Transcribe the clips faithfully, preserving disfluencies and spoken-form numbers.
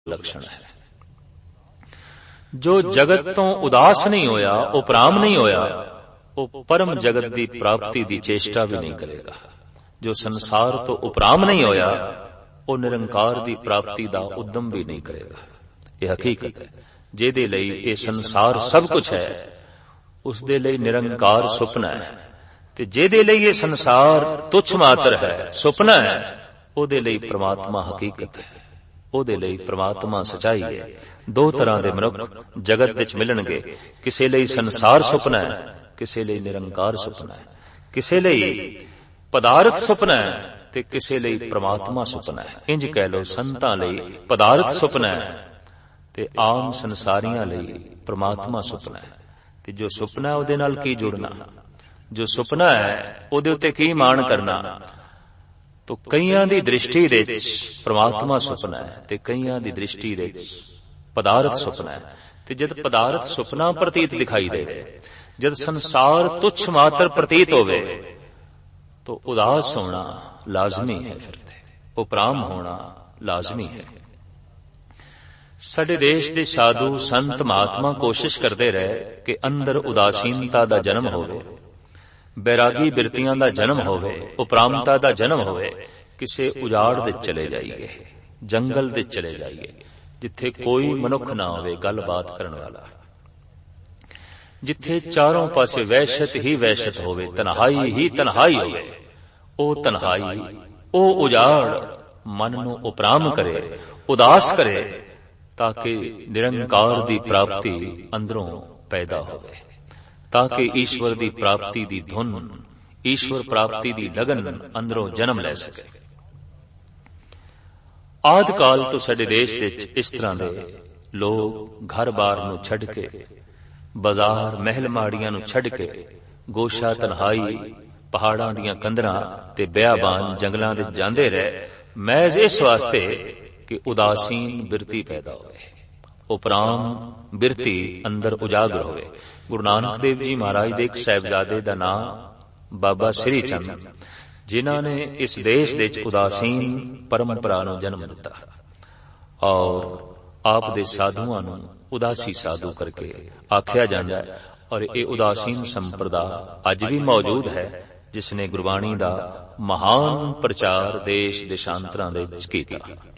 लक्षण है। जो जगत तो उदास नहीं होया, उपराम नहीं होया, वो परम जगत की प्राप्ति की चेष्टा भी नहीं करेगा। जो संसार तो उपराम नहीं होया, वो निरंकार की प्राप्ति का उद्यम भी नहीं करेगा। यह हकीकत है। जेदे लई ये संसार सब कुछ है, उस दे लई निरंकार सुपना है, ते जेदे लई ये संसार तुच्छ मात्र है, सुपना है, ओदे लई परमात्मा हकीकत है, ओदे लई परमात्मा सच्चाई है। दो तरह के मनुख जगत विच मिलणगे, किसे लई संसार सुपना है, किसे लई निरंकार सुपना है, किसे लई पदार्थ सुपना है ते किसे लई परमात्मा सुपना है। इंज कह लो, संतां लई पदार्थ सुपना है ते आम संसारियां लई परमात्मा सुपना है। ते जो सुपना है उहदे नाल की जुड़ना, जो सुपना है उहदे उत्ते की मान करना। तो कईयां दी दृष्टि दे विच परमात्मा सुपना है ते कईयां दी दृष्टि दे विच पदार्थ सुपना है। ते जद पदार्थ सुपना प्रतीत दिखाई दे, जद संसार तुच्छ मात्र प्रतीत होवे, तो उदास होना लाजमी है, फिर उपराम होना लाजमी है। साडे देश दे साधु संत महात्मा कोशिश करते रहे कि अंदर उदासीनता दा जन्म होवे, बैरागी बिरतियां दा जन्म होवे, उपरामता दा जन्म होवे। किसे उजाड़ दे चले जाइए, जंगल दे चले जाइए, जिथे कोई मनुख ना होवे गलबात करन वाला, जिथे चारों पासे वहशत ही वहशत होवे, तन्हाई ही तन्हाई होवे। ओ तन्हाई, ओ उजाड़ मन नूं उपराम करे, उदास करे, ताकि निरंकार दी प्राप्ति अंदरों पैदा होवे, ताकि ईश्वर दी प्राप्ति दी धुन, ईश्वर प्राप्ति दी लगन अंदरों जन्म ले सके। आदि काल तो साडे देश विच इस तरह दे लोग घर बार नूं छड्ड के, बाजार महल माड़ियां नूं छड्ड के, गोशा तन्हाई पहाड़ां दियां कंदरां ते बियाबान जंगलां दे जांदे रहे, महज इस वास्ते कि उदासीन बिरती पैदा होवे, उपराम बिरती अंदर उजागर होवे। गुरु नानक देव जी महाराज दे एक साहिबजादे दा नाम बाबा श्री चंद, जिन्हां ने इस देश दे उदासीन परंपरा नूं जन्म दिता और आप दे साधुआं नूं उदासी साधु करके आख्या जांदा है। और ये उदासीन संप्रदा अज भी मौजूद है, जिसने गुरबाणी दा महान प्रचार देश देशांतरां दे विच कीता।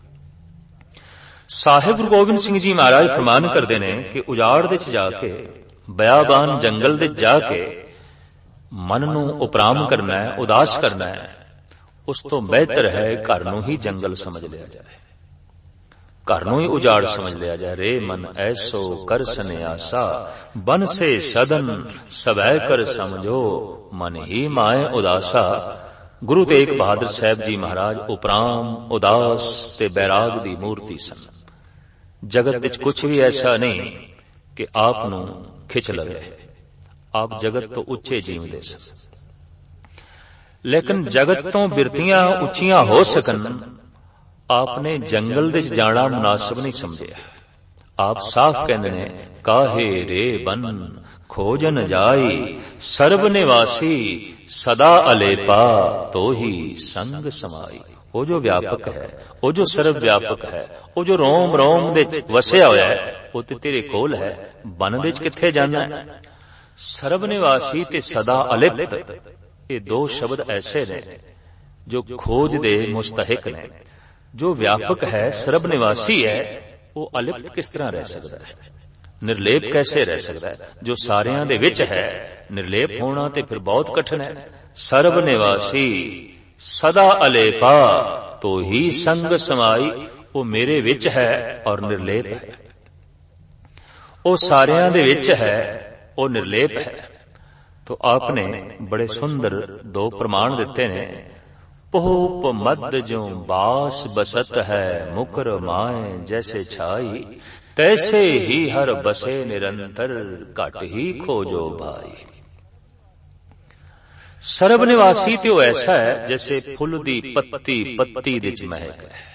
साहिब गुरु गोबिंद सिंह जी महाराज फरमान करते ने कि उजाड़ दे च जाके, बयाबान जंगल दे जाके मन नूं उपराम करना है, उदास करना है, उस तो बेहतर है घर नूं ही जंगल समझ लिया जाए, घर नूं ही उजाड़ समझ लिया जाए। रे मन ऐसो कर सन्यासा, बन से सदन सवै कर समझो, मन ही माए उदासा। गुरु तेग बहादुर साहब जी महाराज उपराम, उदास ते बैराग दी मूर्ति सन। जगत विच कुछ भी ऐसा नहीं कि आप नूं खिच लवे, आप जगत तो उच्चे जीवदे सन, लेकिन जगत तो बिरतियां उच्चियां हो सकन, आपने जंगल दे जाना मुनासिब नहीं समझिया। आप साफ कहंदे ने, काहे रे बन खोजन जाई, सर्ब निवासी सदा अलेपा, तो ही संग समाई। वो जो व्यापक है, वो जो सर्व व्यापक है, वो जो रोम रोम दे वसिया होया है, वो ते तेरे कोल है, बन दे किथे जाना है। सर्ब निवासी ते सदा अलिप्त, ये दो शब्द ऐसे ने जो खोज दे मुस्तहिक ने। जो व्यापक है, सर्ब निवासी है, वो अलिप्त किस तरह रह सकता है, निर्लेप कैसे रह सकता है? जो सारियां दे विच है, निर्लेप होना ते फिर बहुत कठिन है। सर्ब निवासी सदा अलेपा, तो ही संग समाई, वो मेरे विच है और निर्लेप है, वो सारियां दे विच है, वो निर्लेप है। तो आपने बड़े सुंदर दो प्रमाण दिते ने। पोप मद जो बास बसत है, मुकर माए जैसे छाई, तैसे ही हर बसे निरंतर, घट ही खोजो भाई। सर्ब निवासी तो ऐसा है जैसे फुल दी पत्ती पत्ती दे च महक है,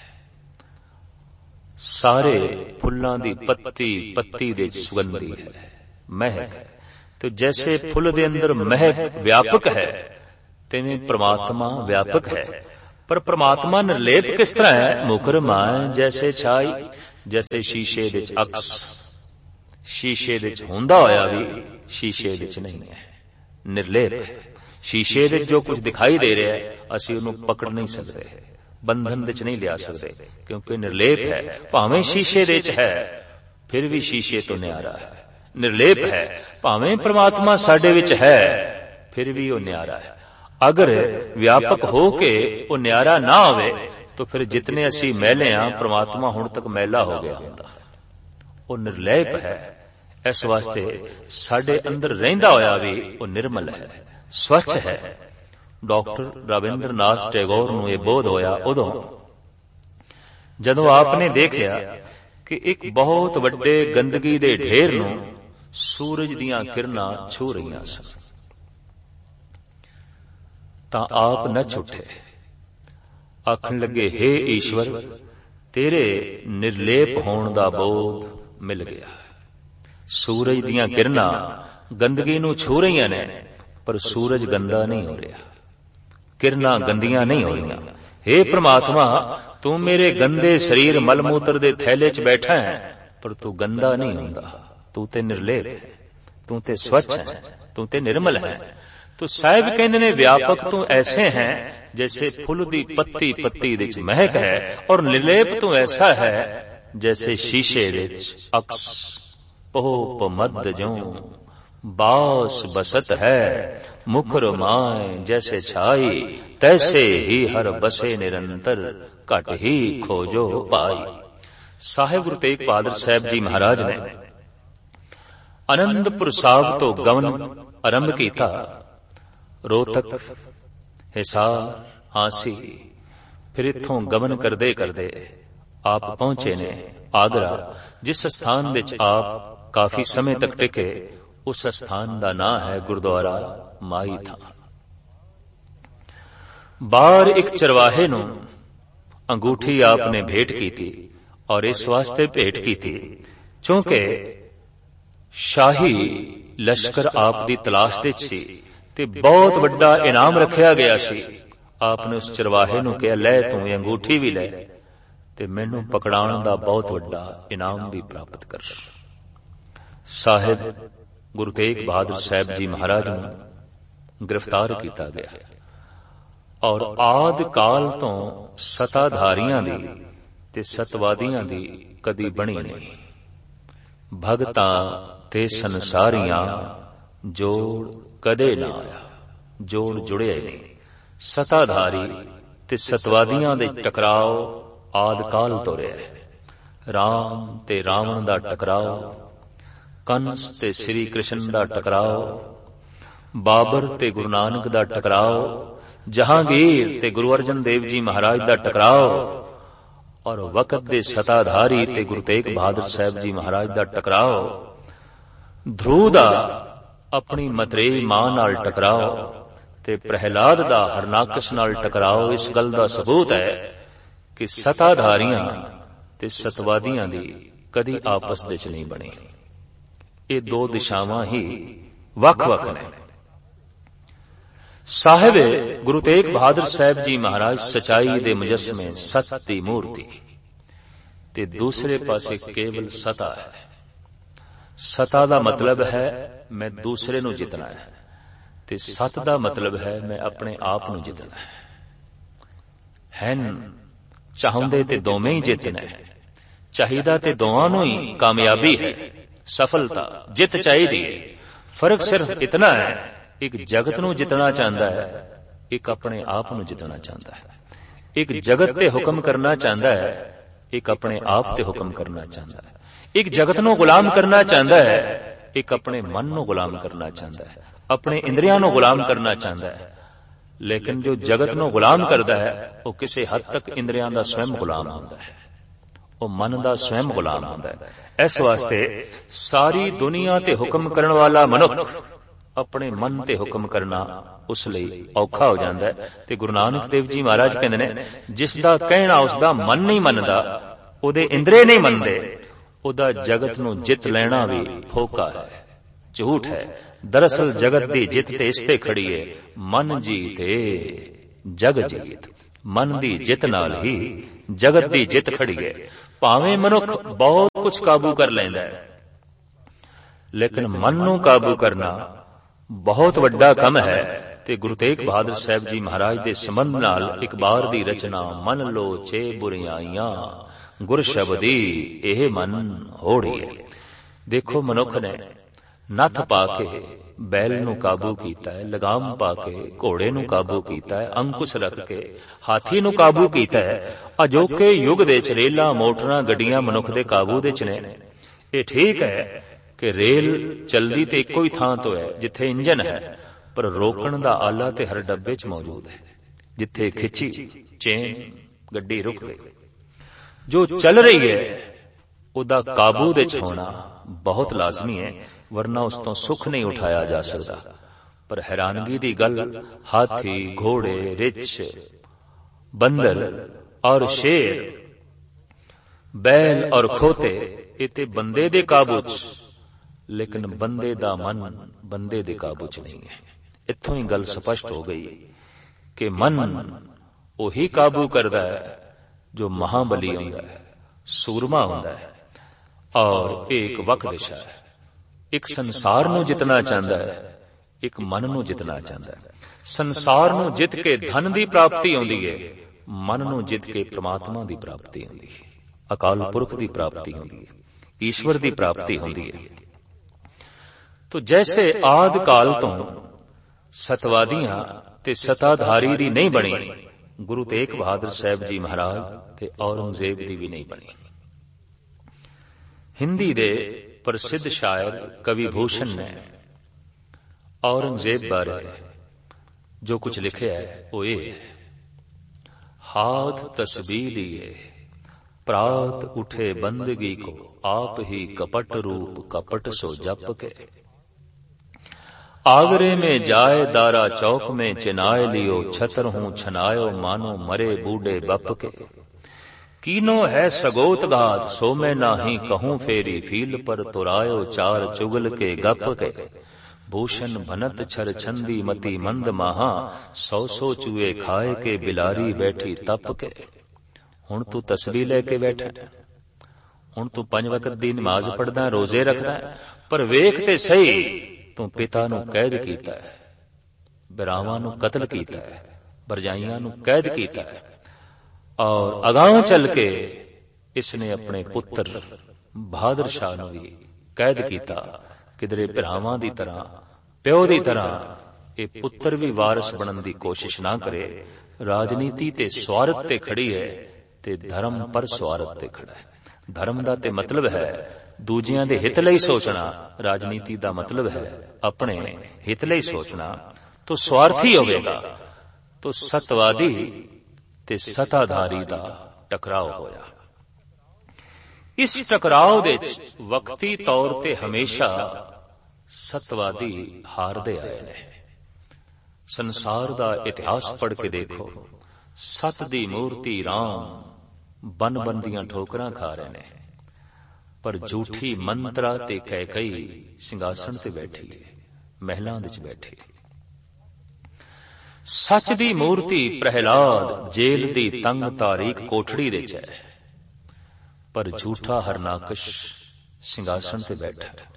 सारे फुल्लां दी पत्ती पत्ती दे च सुगंधी है, महक है। तो जैसे फुल दे अंदर महक व्यापक है, तिवें परमात्मा व्यापक है। पर परमात्मा निर्लेप किस तरह है? मुकर माए जैसे छाई, जैसे शीशे दे च अक्स शीशे दे च हुंदा होया भी शीशे दे च नहीं है, निर्लेप है। शीशे दे जो कुछ दिखाई दे रहा है असी उन्हें पकड़ नहीं सकते, बंधन दे च नहीं लिया सकते, क्योंकि निर्लेप है। भावें शीशे दे च है फिर भी शीशे तो न्यारा है, निर्लेप है। भावें परमात्मा साडे विच है फिर भी वो न्यारा है। अगर व्यापक हो के वो न्यारा ना होवे तो फिर जितने असी मैले हां परमात्मा हुण तक मैला हो गया हुंदा। वो निर्लेप है, इस वास्ते साडे अंदर रहिंदा होया भी वो निर्मल है, स्वच्छ है। डॉक्टर रविंद्रनाथ टैगोर नूं यह बोध होया उदों जदों आपने देखिया कि एक बहुत वड्डे गंदगी दे ढेर नूं सूरज दीयां किरणां छू रहीआं सन। तां आप न छुटे, आखण लगे हे ईश्वर तेरे निर्लेप होण दा बोध मिल गया। सूरज दीयां किरणां गंदगी नूं छू रहीआं ने पर सूरज गंदा नहीं हो रहा, किरणां गंदियां नहीं हो रहीआं। हे परमात्मा तू मेरे गंदे शरीर मलमूत्र दे थैले च बैठा है पर तू गंदा नहीं हुंदा, तू ते निर्लेप है, तू ते स्वच्छ है, तू ते निर्मल है। तो साहिब कहंदे ने व्यापक तू ऐसे हैं जैसे फुल दी पत्ती पत्ती दे च महक है, और निर्लेप तू ऐसा है जैसे शीशे दे च अक्स पोप मद ज्यों बास बसत है, मुखर माए जैसे छाई तैसे ही हर बसे निरंतर घट ही खोजो पाई। साहिब गुरु तेग बहादुर साहब जी महाराज ने आनंदपुर साहब तो गवन आरंभ किया, रोहतक हिसार आसी, फिर इत्थों गमन करदे करदे आप पहुंचे ने आगरा, जिस स्थान विच आप काफी समय तक टिके उस स्थान का नाम है गुरुद्वारा माई था। बाहर एक चरवाहे नूं अंगूठी आपने भेंट की थी, और इस वास्ते भेंट की थी क्योंकि शाही लश्कर आप दी तलाश दे सी ते बहुत वड्डा इनाम रखिया गया सी। आपने उस चरवाहे नूं कहा लै तू अंगूठी भी लै ते मैनू पकड़ाण दा बहुत वड्डा इनाम भी प्राप्त कर। साहिब गुरु तेग बहादुर साहब जी महाराज नूं गिरफ्तार किया गया, और आद काल तो सताधारियां दी ते सतवादियां दी कदी बनी नहीं। भगतां ते संसारियां जोड़ कदे ना आया, जोड़ जुड़िया ही नहीं। सताधारी ते सतवादियां दे टकराव आद काल तो रहा। राम ते रावण दा टकराव, कंस ते श्री कृष्ण दा टकराव, बाबर ते गुरु नानक दा टकराव, जहांगीर ते गुरु अर्जन देव जी महाराज दा टकराव, और वक्त दे सताधारी ते गुरु तेग बहादुर साहब जी महाराज दा टकराव। ध्रुव दा अपनी मतरेई मां नाल टकराव ते प्रहलाद दा हरनाकश नाल टकराव इस गल दा सबूत है कि सताधारियां ते सतवादियां दी कदी आपस विच नहीं बनी। ये दो दिशावां ही वख वख ने। साहिब गुरु तेग बहादुर साहब जी महाराज सचाई दे मुजस्मे सत दी मूर्ति, ते दूसरे पासे केवल सता है। सता दा मतलब है मैं दूसरे नू जितना है, ते सत दा मतलब है मैं अपने आप नू जितना है। हैन चाहुंदे ते दोवें ही जितना है, चाहिदा ते दोवां नू ही कामयाबी है, सफलता जित चाहिदी है। फर्क सिर्फ इतना है, एक जगत नू जितना चाहता है, एक अपने आप नू जितना चाहता है। एक जगत ते हुक्म करना चाहता है, एक अपने आप ते हुक्म करना चाहता है। एक जगत नू गुलाम करना चाहता है, एक अपने मन नू गुलाम करना चाहता है, अपने इंद्रियां नू गुलाम करना चाहता है। लेकिन जो जगत नू गुलाम करता है वो किसी हद तक इंद्रियां दा स्वयं गुलाम होता है, वो मन दा स्वयं गुलाम होता है। इस वास्ते सारी दुनिया ते हुक्म करने वाला मनुख अपने मन ते हुक्म करना उस लई औखा हो जाता है। ते गुरु नानक देव जी महाराज कहते ने जिसदा कहना उसदा मन नहीं मनदा, उहदे इंद्रिय नहीं मनदे, उहदा जगत नू जित लेना भी फोका है, झूठ है। दरअसल जगत दी जित ते इसते खड़ी है, मन जीते जग जीत। मन दी जित नाल ही जगत दी जित खड़ी है। ਭਾਵੇਂ ਮਨੁੱਖ ਬਹੁਤ ਕੁਝ ਕਾਬੂ ਕਰ ਲੈਂਦਾ ਹੈ, ਲੇਕਿਨ ਮਨ ਨੂੰ ਕਾਬੂ ਕਰਨਾ ਬਹੁਤ ਵੱਡਾ ਕੰਮ ਹੈ। ਤੇ ਗੁਰੂ ਤੇਗ ਬਹਾਦਰ ਸਾਹਿਬ ਜੀ ਮਹਾਰਾਜ ਦੇ ਸੰਬੰਧ ਨਾਲ ਇੱਕ ਬਾਰ ਦੀ ਰਚਨਾ, ਮਨ ਲੋ ਚੇ ਬੁਰਿਆਈਆਂ ਗੁਰ ਸ਼ਬਦੀ ਇਹ ਮਨ ਹੋੜੀਏ। ਦੇਖੋ, ਮਨੁੱਖ ਨੇ ਨੱਥ ਪਾ ਕੇ ਬੈਲ ਨੂੰ ਕਾਬੂ ਕੀਤਾ ਹੈ, ਲਗਾਮ ਪਾ ਕੇ ਘੋੜੇ ਨੂੰ ਕਾਬੂ ਕੀਤਾ ਹੈ, ਅੰਕੁਸ਼ ਰੱਖ ਕੇ ਹਾਥੀ ਨੂੰ ਕਾਬੂ ਕੀਤਾ ਹੈ। ਅਜੋਕੇ ਯੁੱਗ ਦੇ ਚ ਰੇਲਾਂ, ਮੋਟਰਾਂ, ਗੱਡੀਆਂ ਮਨੁੱਖ ਦੇ ਕਾਬੂ ਦੇ ਚ ਨੇ। ਇਹ ਠੀਕ ਹੈ ਕਿ ਰੇਲ ਚਲਦੀ ਤੇ ਇੱਕੋ ਹੀ ਥਾਂ ਤੋਂ ਹੈ ਜਿੱਥੇ ਇੰਜਨ ਹੈ, ਪਰ ਰੋਕਣ ਦਾ ਆਲਾ ਤੇ ਹਰ ਡੱਬੇ ਚ ਮੌਜੂਦ ਹੈ। ਜਿੱਥੇ ਖਿੱਚੀ ਚੇਨ, ਗੱਡੀ ਰੁਕ ਗਈ। ਜੋ ਚੱਲ ਰਹੀ ਹੈ ਉਹਦਾ ਕਾਬੂ ਦੇ ਚ ਹੋਣਾ ਬਹੁਤ ਲਾਜ਼ਮੀ ਹੈ, ਵਰਨਾ ਉਸ ਤੋਂ ਸੁੱਖ ਨਹੀਂ ਉਠਾਇਆ ਜਾ ਸਕਦਾ। ਪਰ ਹੈਰਾਨਗੀ ਦੀ ਗੱਲ, ਹਾਥੀ, ਘੋੜੇ, ਰਿੱਛ, ਬੰਦਰ ਔਰ ਸ਼ੇਰ, ਬੈਲ ਔਰ ਖੋਤੇ, ਇਹ ਤੇ ਬੰਦੇ ਦੇ ਕਾਬੂ ਚ, ਲੇਕਿਨ ਬੰਦੇ ਦਾ ਮਨ ਬੰਦੇ ਦੇ ਕਾਬੂ ਚ ਨਹੀਂ ਹੈ। ਇੱਥੋਂ ਹੀ ਗੱਲ ਸਪਸ਼ਟ ਹੋ ਗਈ ਕਿ ਮਨ ਉਹੀ ਕਾਬੂ ਕਰਦਾ ਹੈ ਜੋ ਮਹਾਬਲੀ ਹੁੰਦਾ ਹੈ, ਸੂਰਮਾ ਹੁੰਦਾ ਹੈ। ਔਰ ਇਹ ਇੱਕ ਵਕ ਦਿਸ਼ਾ ਹੈ। ਇੱਕ ਸੰਸਾਰ ਨੂੰ ਜਿੱਤਣਾ ਚਾਹੁੰਦਾ ਹੈ, ਇੱਕ ਮਨ ਨੂੰ ਜਿੱਤਣਾ ਚਾਹੁੰਦਾ ਹੈ। ਸੰਸਾਰ ਨੂੰ ਜਿੱਤ ਕੇ ਧਨ ਦੀ ਪ੍ਰਾਪਤੀ ਆਉਂਦੀ ਹੈ, ਮਨ ਨੂੰ ਜਿੱਤ ਕੇ ਪ੍ਰਮਾਤਮਾ ਦੀ ਪ੍ਰਾਪਤੀ ਹੁੰਦੀ ਹੈ, ਅਕਾਲ ਪੁਰਖ ਦੀ ਪ੍ਰਾਪਤੀ ਹੁੰਦੀ ਹੈ, ਈਸ਼ਵਰ ਦੀ ਪ੍ਰਾਪਤੀ ਹੁੰਦੀ ਹੈ। ਤੋ ਜੈਸੇ ਆਦ ਕਾਲ ਤੋਂ ਸਤਵਾਦੀਆਂ ਤੇ ਸਤਾਧਾਰੀ ਦੀ ਨਹੀਂ ਬਣੀ, ਗੁਰੂ ਤੇਗ ਬਹਾਦਰ ਸਾਹਿਬ ਜੀ ਮਹਾਰਾਜ ਤੇ ਔਰੰਗਜ਼ੇਬ ਦੀ ਵੀ ਨਹੀਂ ਬਣੀ। ਹਿੰਦੀ ਦੇ ਪ੍ਰਸਿੱਧ ਸ਼ਾਇਰ ਕਵੀ ਭੂਸ਼ਣ ਨੇ ਔਰੰਗਜ਼ੇਬ ਬਾਰੇ ਜੋ ਕੁਝ ਲਿਖਿਆ ਹੈ ਉਹ ਇਹ ਹੈ, हाथ तस्बीह लिए प्रात उठे बंदगी को आप ही कपट रूप कपट सो जप के। आगरे में जाए दारा चौक में चिनाए लियो छतर हूं छनायो मानो मरे बूढ़े बप के। कीनो है सगोत घात सो मैं नाही कहूं फेरी फील पर तुरायो चार चुगल के गप के। भूषण भनत छर छंदी मती मंद महा सौ सौ चूहे खाए के बिलारी बैठी तप के। हुण तू तस्बीह लेके बैठा, हुण तू पंज वक्त दी नमाज पढ़दा, रोजे रखदा, पर वेख ते सही तू पिता नू कैद कीता है, बिरावां नू कतल कीता है, भरजाइयां नू कैद कीता है, और अगां चल के इसने अपने पुत्र बहादुर शाह नू भी कैद कीता। किधरे भरावां दी तरह, प्यो दी तरह ये पुत्र भी वारिस बनन दी कोशिश ना करे। राजनीति ते स्वार्थ ते खड़ी है ते धर्म पर स्वार्थ ते खड़ा है। धर्म दा ते मतलब है दूजियां दे हित लई सोचना, राजनीति दा मतलब है अपने हित लई सोचना। तो स्वार्थी होवेगा तो सतवादी ते सताधारी दा टकराव होया। इस टकराव दे वक्ती तौर ते हमेशा सतवादी हारदे आए ने। संसार दा इतिहास पढ़ के देखो, सत दी मूर्ति राम बन बन दियां ठोकरां खा रहे ने, पर झूठी मंत्रा ते कैकई सिंघासन ते बैठी है, महलां विच बैठी है। सच दी मूर्ति प्रहलाद जेल दी तंग तारीक कोठड़ी विच है, पर झूठा हरनाकश सिंघासन ते बैठा है।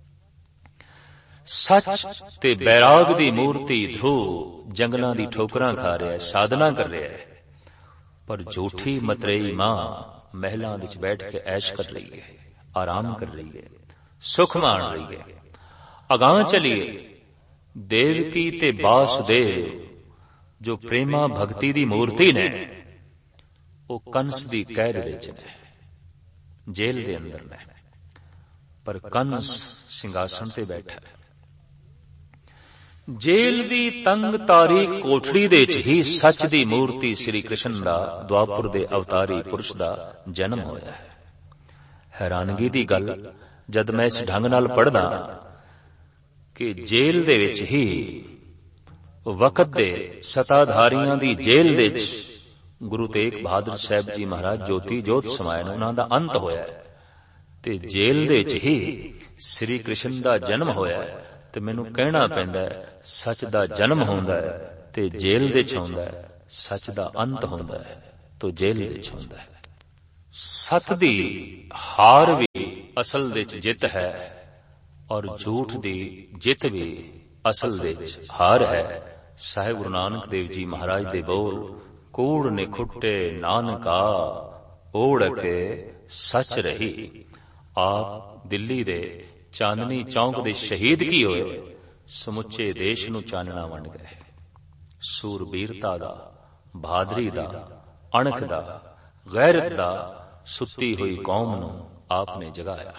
सच ते बैराग दी मूर्ति ध्रुव जंगलां दी ठोकरां खा रहा है, साधना कर रहा है, पर झूठी मतरेई मां महलां विच बैठ के ऐश कर रही है, आराम कर रही है, सुख मान रही है। अगां चलिए देवकी ते बासुदेव जो प्रेमा भक्ति दी मूर्ति ने, वो कंस दी कैद विच ने, जेल दे अंदर ने, पर कंस सिंघासन ते बैठा है। जेल दी तंग तारीक कोठड़ी दे च ही सच दी मूर्ति श्री कृष्ण दा द्वापर दे अवतारी पुरुष दा जन्म होया है। हैरानगी दी गल जद मैं इस ढंग नाल पढ़दा कि जेल दे विच ही वक्त दे सताधारियां दी जेल दे च गुरु तेग बहादुर साहब जी महाराज ज्योति जोत समाए ने, उन्हां दा अंत होया है, ते जेल दे च ही श्री कृष्ण दा जन्म होया है। ते मैनू कहना पैंदा है सच दा जन्म होंदा है ते जेल दे च होंदा है, सच दा अंत होंदा है तो जेल दे च होंदा है। ਸਤ ਦੀ ਹਾਰ ਵੀ ਅਸਲ ਵਿੱਚ ਜਿੱਤ ਹੈ ਔਰ ਝੂਠ ਦੀ ਜਿੱਤ ਵੀ ਅਸਲ ਵਿੱਚ ਹਾਰ ਹੈ। ਸਾਹਿਬ ਗੁਰੂ ਨਾਨਕ ਦੇਵ ਜੀ ਮਹਾਰਾਜ ਦੇ ਬੋਲ, ਕੂੜ ਨਿਖੁੱਟੇ ਨਾਨਕਾ ਓੜ ਕੇ ਸੱਚ ਰਹੀ। ਆਪ ਦਿੱਲੀ ਦੇ ਚਾਂਦਨੀ ਚੌਂਕ ਦੇ ਸ਼ਹੀਦ ਕੀ ਹੋਏ, ਸਮੁੱਚੇ ਦੇਸ਼ ਨੂੰ ਚਾਨਣਾ ਵੰਡ ਗਏ। ਸੂਰਬੀਰਤਾ ਦਾ, ਬਹਾਦਰੀ ਦਾ, ਅਣਖ ਦਾ, ਗੈਰਤ ਦਾ ਸੁੱਤੀ ਹੋਈ ਕੌਮ ਨੂੰ ਆਪ ਨੇ ਜਗਾਇਆ।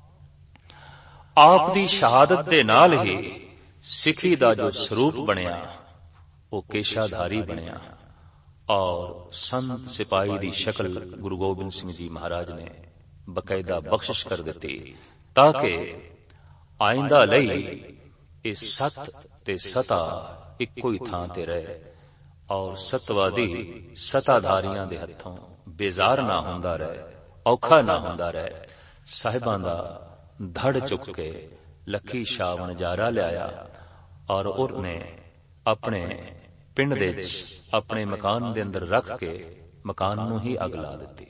ਆਪ ਦੀ ਸ਼ਹਾਦਤ ਦੇ ਨਾਲ ਹੀ ਸਿੱਖੀ ਦਾ ਜੋ ਸਰੂਪ ਬਣਿਆ ਉਹ ਕੇਸ਼ਾਧਾਰੀ ਬਣਿਆ ਔਰ ਸੰਤ ਸਿਪਾਹੀ ਦੀ ਸ਼ਕਲ ਗੁਰੂ ਗੋਬਿੰਦ ਸਿੰਘ ਜੀ ਮਹਾਰਾਜ ਨੇ ਬਕਾਇਦਾ ਬਖਸ਼ਿਸ਼ ਕਰ ਦਿੱਤੀ, ਤਾਂ ਕਿ ਆਇੰਦਾ ਲਈ ਇਹ ਸਤ ਤੇ ਸਤਾ ਇੱਕੋ ਹੀ ਥਾਂ ਤੇ ਰਹੇ ਔਰ ਸਤਵਾਦੀ ਸਤਾਧਾਰੀਆਂ ਦੇ ਹੱਥੋਂ ਬੇਜ਼ਾਰ ਨਾ ਹੁੰਦਾ ਰਹੇ, ਔਖਾ ਨਾ ਹੁੰਦਾ ਰਹੇ। ਸਾਹਿਬਾਂ ਦਾ ਧੜ ਚੁੱਕ ਕੇ ਲੱਖੀ ਸ਼ਾਹ ਵਣਜਾਰਾ ਲਿਆਇਆ ਔਰ ਉਹਨੇ ਆਪਣੇ ਪਿੰਡ ਦੇ ਵਿੱਚ ਆਪਣੇ ਮਕਾਨ ਦੇ ਅੰਦਰ ਰੱਖ ਕੇ ਮਕਾਨ ਨੂੰ ਹੀ ਅੱਗ ਲਾ ਦਿੱਤੀ।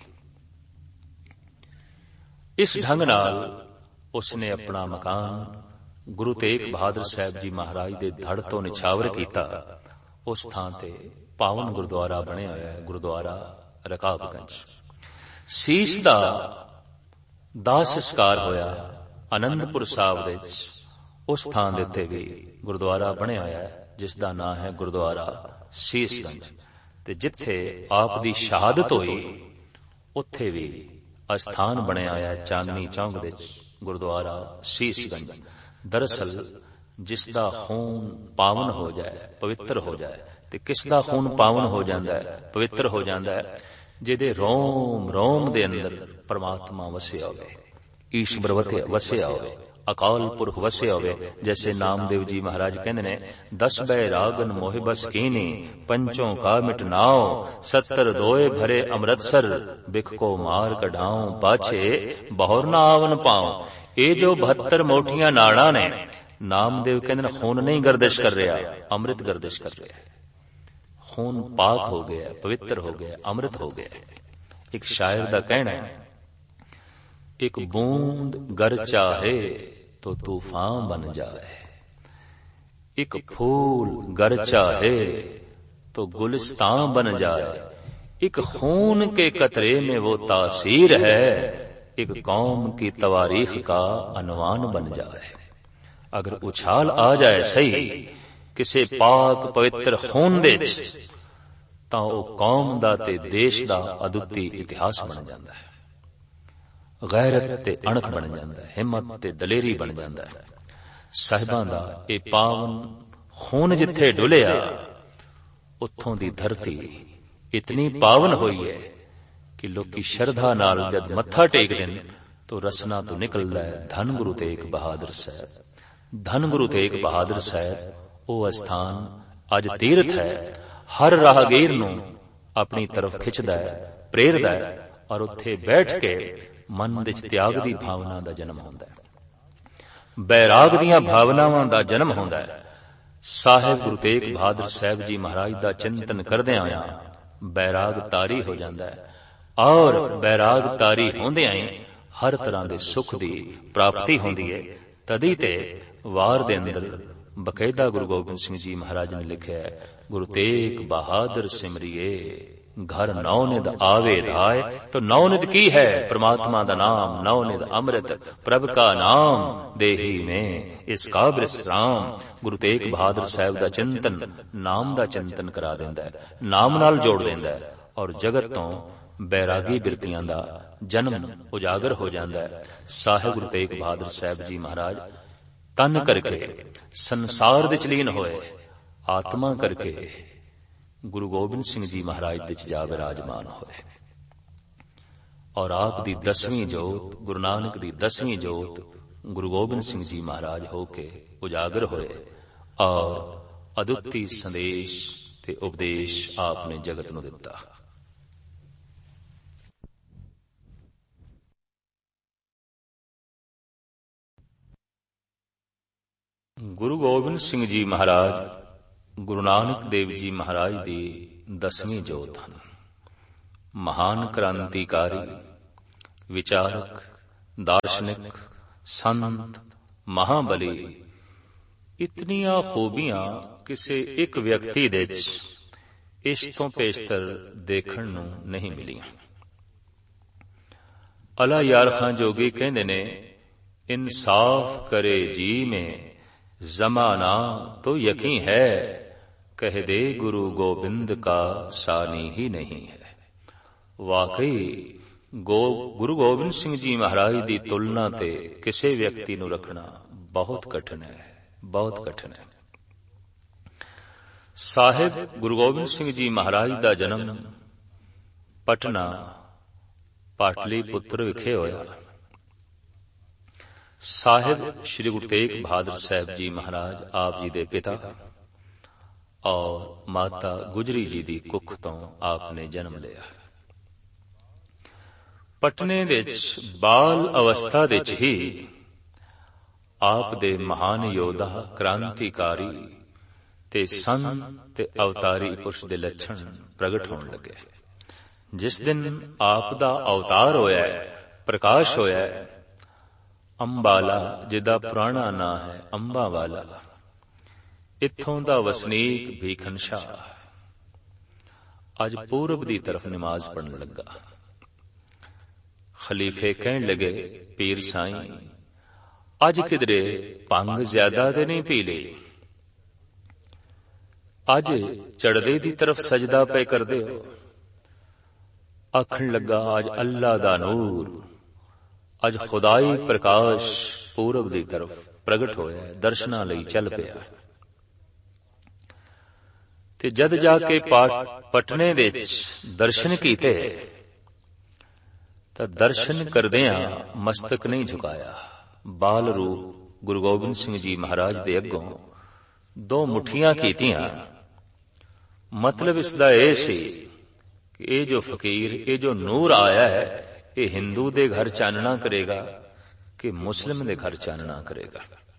ਇਸ ਢੰਗ ਨਾਲ ਉਸਨੇ ਆਪਣਾ ਮਕਾਨ ਗੁਰੂ ਤੇਗ ਬਹਾਦਰ ਸਾਹਿਬ ਜੀ ਮਹਾਰਾਜ ਦੇ ਧੜ ਤੋਂ ਨਿਛਾਵਰ ਕੀਤਾ। ਉਸ ਥਾਂ ਤੇ ਪਾਵਨ ਗੁਰਦੁਆਰਾ ਬਣਿਆ ਹੋਇਆ ਹੈ, ਗੁਰਦੁਆਰਾ ਰਕਾਬਗੰਜ। ਸੀਸ ਦਾ ਦਾਹ ਸੰਸਕਾਰ ਹੋਇਆ ਆਨੰਦਪੁਰ ਸਾਹਿਬ ਦੇ ਵਿੱਚ। ਉਸ ਥਾਂ ਦੇ ਉੱਤੇ ਵੀ ਗੁਰਦੁਆਰਾ ਬਣਿਆ ਹੋਇਆ ਹੈ ਜਿਸ ਦਾ ਨਾਂ ਹੈ ਗੁਰਦੁਆਰਾ ਸੀਸਗੰਜ। ਤੇ ਜਿੱਥੇ ਆਪ ਦੀ ਸ਼ਹਾਦਤ ਹੋਈ ਉੱਥੇ ਵੀ ਅਸਥਾਨ ਬਣਿਆ ਹੋਇਆ ਹੈ ਚਾਂਦਨੀ ਚੌਂਕ ਦੇ ਵਿੱਚ, ਗੁਰਦੁਆਰਾ ਸੀਸਗੰਜ। ਦਰਅਸਲ ਜਿਸ ਦਾ ਖੂਨ ਪਾਵਨ ਹੋ ਜਾਏ, ਪਵਿੱਤਰ ਹੋ ਜਾਏ, ਤੇ ਕਿਸ ਦਾ ਖੂਨ ਪਾਵਨ ਹੋ ਜਾਂਦਾ ਹੈ, ਪਵਿੱਤਰ ਹੋ ਜਾਂਦਾ ਹੈ, ਜਿਹਦੇ ਰੋਮ ਰੋਮ ਦੇ ਅੰਦਰ ਪਰਮਾਤਮਾ ਵਸਿਆ ਹੋਵੇ, ਈਸ਼ਵਰ ਵਸਿਆ ਹੋਵੇ, ਅਕਾਲ ਪੁਰਖ ਵਸਿਆ ਹੋਵੇ। ਜੈਸੇ ਨਾਮਦੇਵ ਜੀ ਮਹਾਰਾਜ ਕਹਿੰਦੇ ਨੇ, ਦਸ ਬੈ ਰਾਗਨ ਮੋਹਿ ਬਸ ਕੀਨੀ, ਪੰਚੋਂ ਕਾ ਮਿਟਨਾਓ, ਸੱਤਰ ਦੋਏ ਭਰੇ ਅੰਮ੍ਰਿਤਸਰ, ਬਿਖ ਕੋ ਮਾਰ ਕਢਾਉ, ਪਾਛੇ ਬਹੁਰ ਨਾ ਆਵਨ ਪਾਉ। ਇਹ ਜੋ ਬਹੱਤਰ ਮੋਠੀਆਂ ਨਾੜਾਂ ਨੇ, ਨਾਮਦੇਵ ਕਹਿੰਦੇ ਨੇ ਖੂਨ ਨਹੀਂ ਗਰਦਿਸ਼ ਕਰ ਰਿਹਾ, ਅੰਮ੍ਰਿਤ ਗਰਦਿਸ਼ ਕਰ ਰਿਹਾ ਹੈ। ਖੂਨ ਪਾਕ ਹੋ ਗਿਆ, ਪਵਿੱਤਰ ਹੋ ਗਿਆ, ਅੰਮ੍ਰਿਤ ਹੋ ਗਿਆ। ਇੱਕ ਸ਼ਾਇਰ ਦਾ ਕਹਿਣਾ ਹੈ, ਇੱਕ ਬੂੰਦ गर चाहे तो तूफान बन जाए, एक फूल गर चाहे तो गुलिस्तान बन जाए, एक खून के कतरे में वो तासीर है, एक कौम की तवारीख का अनवान बन जाए। अगर उछाल आ जाए सही किसी पाक पवित्र खून दे तां वो कौम दा ते देश दा अदुੱਤੀ इतिहास बन जाता है। ਗੈਰਤ ਤੇ ਅਣਖ ਬਣ ਜਾਂਦਾ ਹੈ, ਹਿੰਮਤ ਤੇ ਦਲੇਰੀ ਬਣ ਜਾਂਦਾ ਹੈ। ਸਾਹਿਬਾਂ ਦਾ ਇਹ ਪਾਵਨ ਖੂਨ ਜਿੱਥੇ ਡੁੱਲਿਆ, ਉੱਥੋਂ ਦੀ ਧਰਤੀ ਇਤਨੀ ਪਾਵਨ ਹੋਈ ਹੈ ਕਿ ਲੋਕੀ ਸ਼ਰਧਾ ਨਾਲ ਜਦ ਮੱਥਾ ਟੇਕਦੇ ਨੇ ਤਾਂ ਰਸਨਾ ਤੋਂ ਨਿਕਲਦਾ ਹੈ ਧੰਨ ਗੁਰੂ ਤੇਗ ਬਹਾਦਰ ਸਾਹਿਬ। ਧੰਨ ਗੁਰੂ ਤੇਗ ਬਹਾਦਰ ਸਾਹਿਬ ਉਹ ਅਸਥਾਨ ਅੱਜ ਤੀਰਥ ਹੈ, ਹਰ ਰਾਹਗੀਰ ਨੂੰ ਆਪਣੀ ਤਰਫ ਖਿੱਚਦਾ ਹੈ, ਪ੍ਰੇਰਦਾ ਹੈ ਔਰ ਉੱਥੇ ਬੈਠ ਕੇ ਮਨ ਵਿੱਚ ਤਿਆਗ ਦੀ ਭਾਵਨਾ ਦਾ ਜਨਮ ਹੁੰਦਾ ਹੈ, ਬੈਰਾਗ ਦੀਆਂ ਭਾਵਨਾਵਾਂ ਦਾ ਜਨਮ ਹੁੰਦਾ ਹੈ। ਸਾਹਿਬ ਗੁਰੂ ਤੇਗ ਬਹਾਦਰ ਸਾਹਿਬ ਜੀ ਮਹਾਰਾਜ ਦਾ ਚਿੰਤਨ ਕਰਦਿਆਂ ਹੋਇਆਂ ਬੈਰਾਗ ਤਾਰੀ ਹੋ ਜਾਂਦਾ ਹੈ ਔਰ ਬੈਰਾਗ ਤਾਰੀ ਹੁੰਦਿਆਂ ਹੀ ਹਰ ਤਰ੍ਹਾਂ ਦੇ ਸੁੱਖ ਦੀ ਪ੍ਰਾਪਤੀ ਹੁੰਦੀ ਹੈ। ਤਦੀ ਤੇ ਵਾਰ ਦੇ ਅੰਦਰ ਬਕਾਇਦਾ ਗੁਰੂ ਗੋਬਿੰਦ ਸਿੰਘ ਜੀ ਮਹਾਰਾਜ ਨੇ ਲਿਖਿਆ ਹੈ, ਗੁਰੂ ਤੇਗ ਬਹਾਦਰ ਸਿਮਰਿਏ घर नौनिध आवे धाय। तो नौनिध की है परमात्मा दा नाम, नौनिध अमृत प्रभ का नाम, देही में इसका विश्राम। गुरु तेग बहादुर साहब दा चिंतन नाम दा चिंतन करा देंदा है, नाम नाल जोड़ देंदा है और जगत तो बैरागी बिरतियां दा जन्म उजागर हो जाता है। साहिब गुरु तेग बहादुर साहब जी महाराज तन करके संसार दे लीन होए, आत्मा करके गुरु गोबिंद सिंह जी महाराज दे च जा विराजमान होए और आप दी दसवीं जोत, गुरु नानक दी दसवीं जोत गुरु गोबिंद सिंह जी महाराज होके उजागर होए और अद्वितीय संदेश ते उपदेश आपने जगत नूं दिता। गुरु गोबिंद सिंह जी महाराज गुरु नानक देव जी महाराज दी दसवीं जोत ਹਨ। महान क्रांतिकारी ਵਿਚਾਰਕ, ਦਾਰਸ਼ਨਿਕ, ਸੰਤ, ਮਹਾਬਲੀ, ਇਤਨੀਆਂ ਖੂਬੀਆਂ ਕਿਸੇ ਇੱਕ ਵਿਅਕਤੀ ਦੇ ਵਿੱਚ ਇਸ ਤੋਂ ਪੇਸ਼ਤਰ ਦੇਖਣ ਨੂੰ ਨਹੀਂ ਮਿਲੀਆਂ। ਅਲਾ ਯਾਰ ਖਾਂ ਜੋਗੀ ਕਹਿੰਦੇ ਨੇ, ਇਨਸਾਫ ਕਰੇ ਜੀ ਮੇਂ ਜ਼ਮਾਨਾ ਤੋ ਯਕੀਨ ਹੈ, ਕਹਿ ਦੇ ਗੁਰੂ ਗੋਬਿੰਦ ਕਾ ਸਾਨੀ ਹੀ ਨਹੀਂ ਹੈ। ਵਾਕਈ ਗੋ ਗੁਰੂ ਗੋਬਿੰਦ ਸਿੰਘ ਜੀ ਮਹਾਰਾਜ ਦੀ ਤੁਲਨਾ ਤੇ ਕਿਸੇ ਵਿਅਕਤੀ ਨੂੰ ਰੱਖਣਾ ਬਹੁਤ ਕਠਿਨ ਹੈ, ਬਹੁਤ ਕਠਿਨ ਹੈ। ਸਾਹਿਬ ਗੁਰੂ ਗੋਬਿੰਦ ਸਿੰਘ ਜੀ ਮਹਾਰਾਜ ਦਾ ਜਨਮ ਪਟਨਾ ਪਾਟਲੀ ਪੁੱਤਰ ਵਿਖੇ ਹੋਇਆ। ਸਾਹਿਬ ਸ਼੍ਰੀ ਗੁਰੂ ਤੇਗ ਬਹਾਦਰ ਸਾਹਿਬ ਜੀ ਮਹਾਰਾਜ ਆਪ ਜੀ ਦੇ ਪਿਤਾ ਔਰ ਮਾਤਾ ਗੁਜਰੀ ਜੀ ਦੀ ਕੁੱਖ ਤੋਂ ਆਪ ਨੇ ਜਨਮ ਲਿਆ। ਪਟਨੇ ਦੇ ਵਿੱਚ ਬਾਲ ਅਵਸਥਾ ਦੇ ਵਿੱਚ ਹੀ ਆਪ ਦੇ ਮਹਾਨ ਯੋਧਾ, ਕ੍ਰਾਂਤੀਕਾਰੀ ਤੇ ਸੰਤ ਤੇ ਅਵਤਾਰੀ ਪੁਰਸ਼ ਦੇ ਲੱਛਣ ਪ੍ਰਗਟ ਹੋਣ ਲੱਗੇ। ਜਿਸ ਦਿਨ ਆਪ ਦਾ ਅਵਤਾਰ ਹੋਇਆ, ਪ੍ਰਕਾਸ਼ ਹੋਇਆ, ਅੰਬਾਲਾ ਜਿਹਦਾ ਪੁਰਾਣਾ ਨਾਂ ਹੈ ਅੰਬਾ ਵਾਲਾ, ਇੱਥੋਂ ਦਾ ਵਸਨੀਕ ਭੀਖਨ ਸ਼ਾਹ ਅੱਜ ਪੂਰਬ ਦੀ ਤਰਫ ਨਮਾਜ਼ ਪੜ੍ਹਨ ਲੱਗਾ। ਖਲੀਫੇ ਕਹਿਣ ਲੱਗੇ, ਪੀਰ ਸਾਈਂ ਅੱਜ ਕਿਧਰੇ ਭੰਗ ਜ਼ਿਆਦਾ ਤੇ ਨਹੀਂ ਪੀ ਲਈ? ਅੱਜ ਚੜ੍ਹਦੇ ਦੀ ਤਰਫ ਸਜਦਾ ਪਏ ਕਰਦੇ ਹੋ। ਆਖਣ ਲੱਗਾ, ਅੱਜ ਅੱਲਾ ਦਾ ਨੂਰ, ਅੱਜ ਖੁਦਾਈ ਪ੍ਰਕਾਸ਼ ਪੂਰਬ ਦੀ ਤਰਫ ਪ੍ਰਗਟ ਹੋਇਆ, ਦਰਸ਼ਨਾਂ ਲਈ ਚੱਲ ਪਿਆ। ਤੇ ਜਦ ਜਾ ਕੇ ਪਟਨੇ ਦੇ ਵਿੱਚ ਦਰਸ਼ਨ ਕੀਤੇ ਤਾਂ ਦਰਸ਼ਨ ਕਰਦਿਆਂ ਮਸਤਕ ਨਹੀਂ ਝੁਕਾਇਆ। ਬਾਲ ਰੂਪ ਗੁਰੂ ਗੋਬਿੰਦ ਸਿੰਘ ਜੀ ਮਹਾਰਾਜ ਦੇ ਅੱਗੋਂ ਦੋ ਮੁੱਠੀਆਂ ਕੀਤੀਆਂ। ਮਤਲਬ ਇਸ ਦਾ ਇਹ ਸੀ ਕਿ ਇਹ ਜੋ ਫਕੀਰ, ਇਹ ਜੋ ਨੂਰ ਆਇਆ ਹੈ, ਇਹ ਹਿੰਦੂ ਦੇ ਘਰ ਚਾਨਣਾ ਕਰੇਗਾ ਕਿ ਮੁਸਲਿਮ ਦੇ ਘਰ ਚਾਨਣਾ ਕਰੇਗਾ।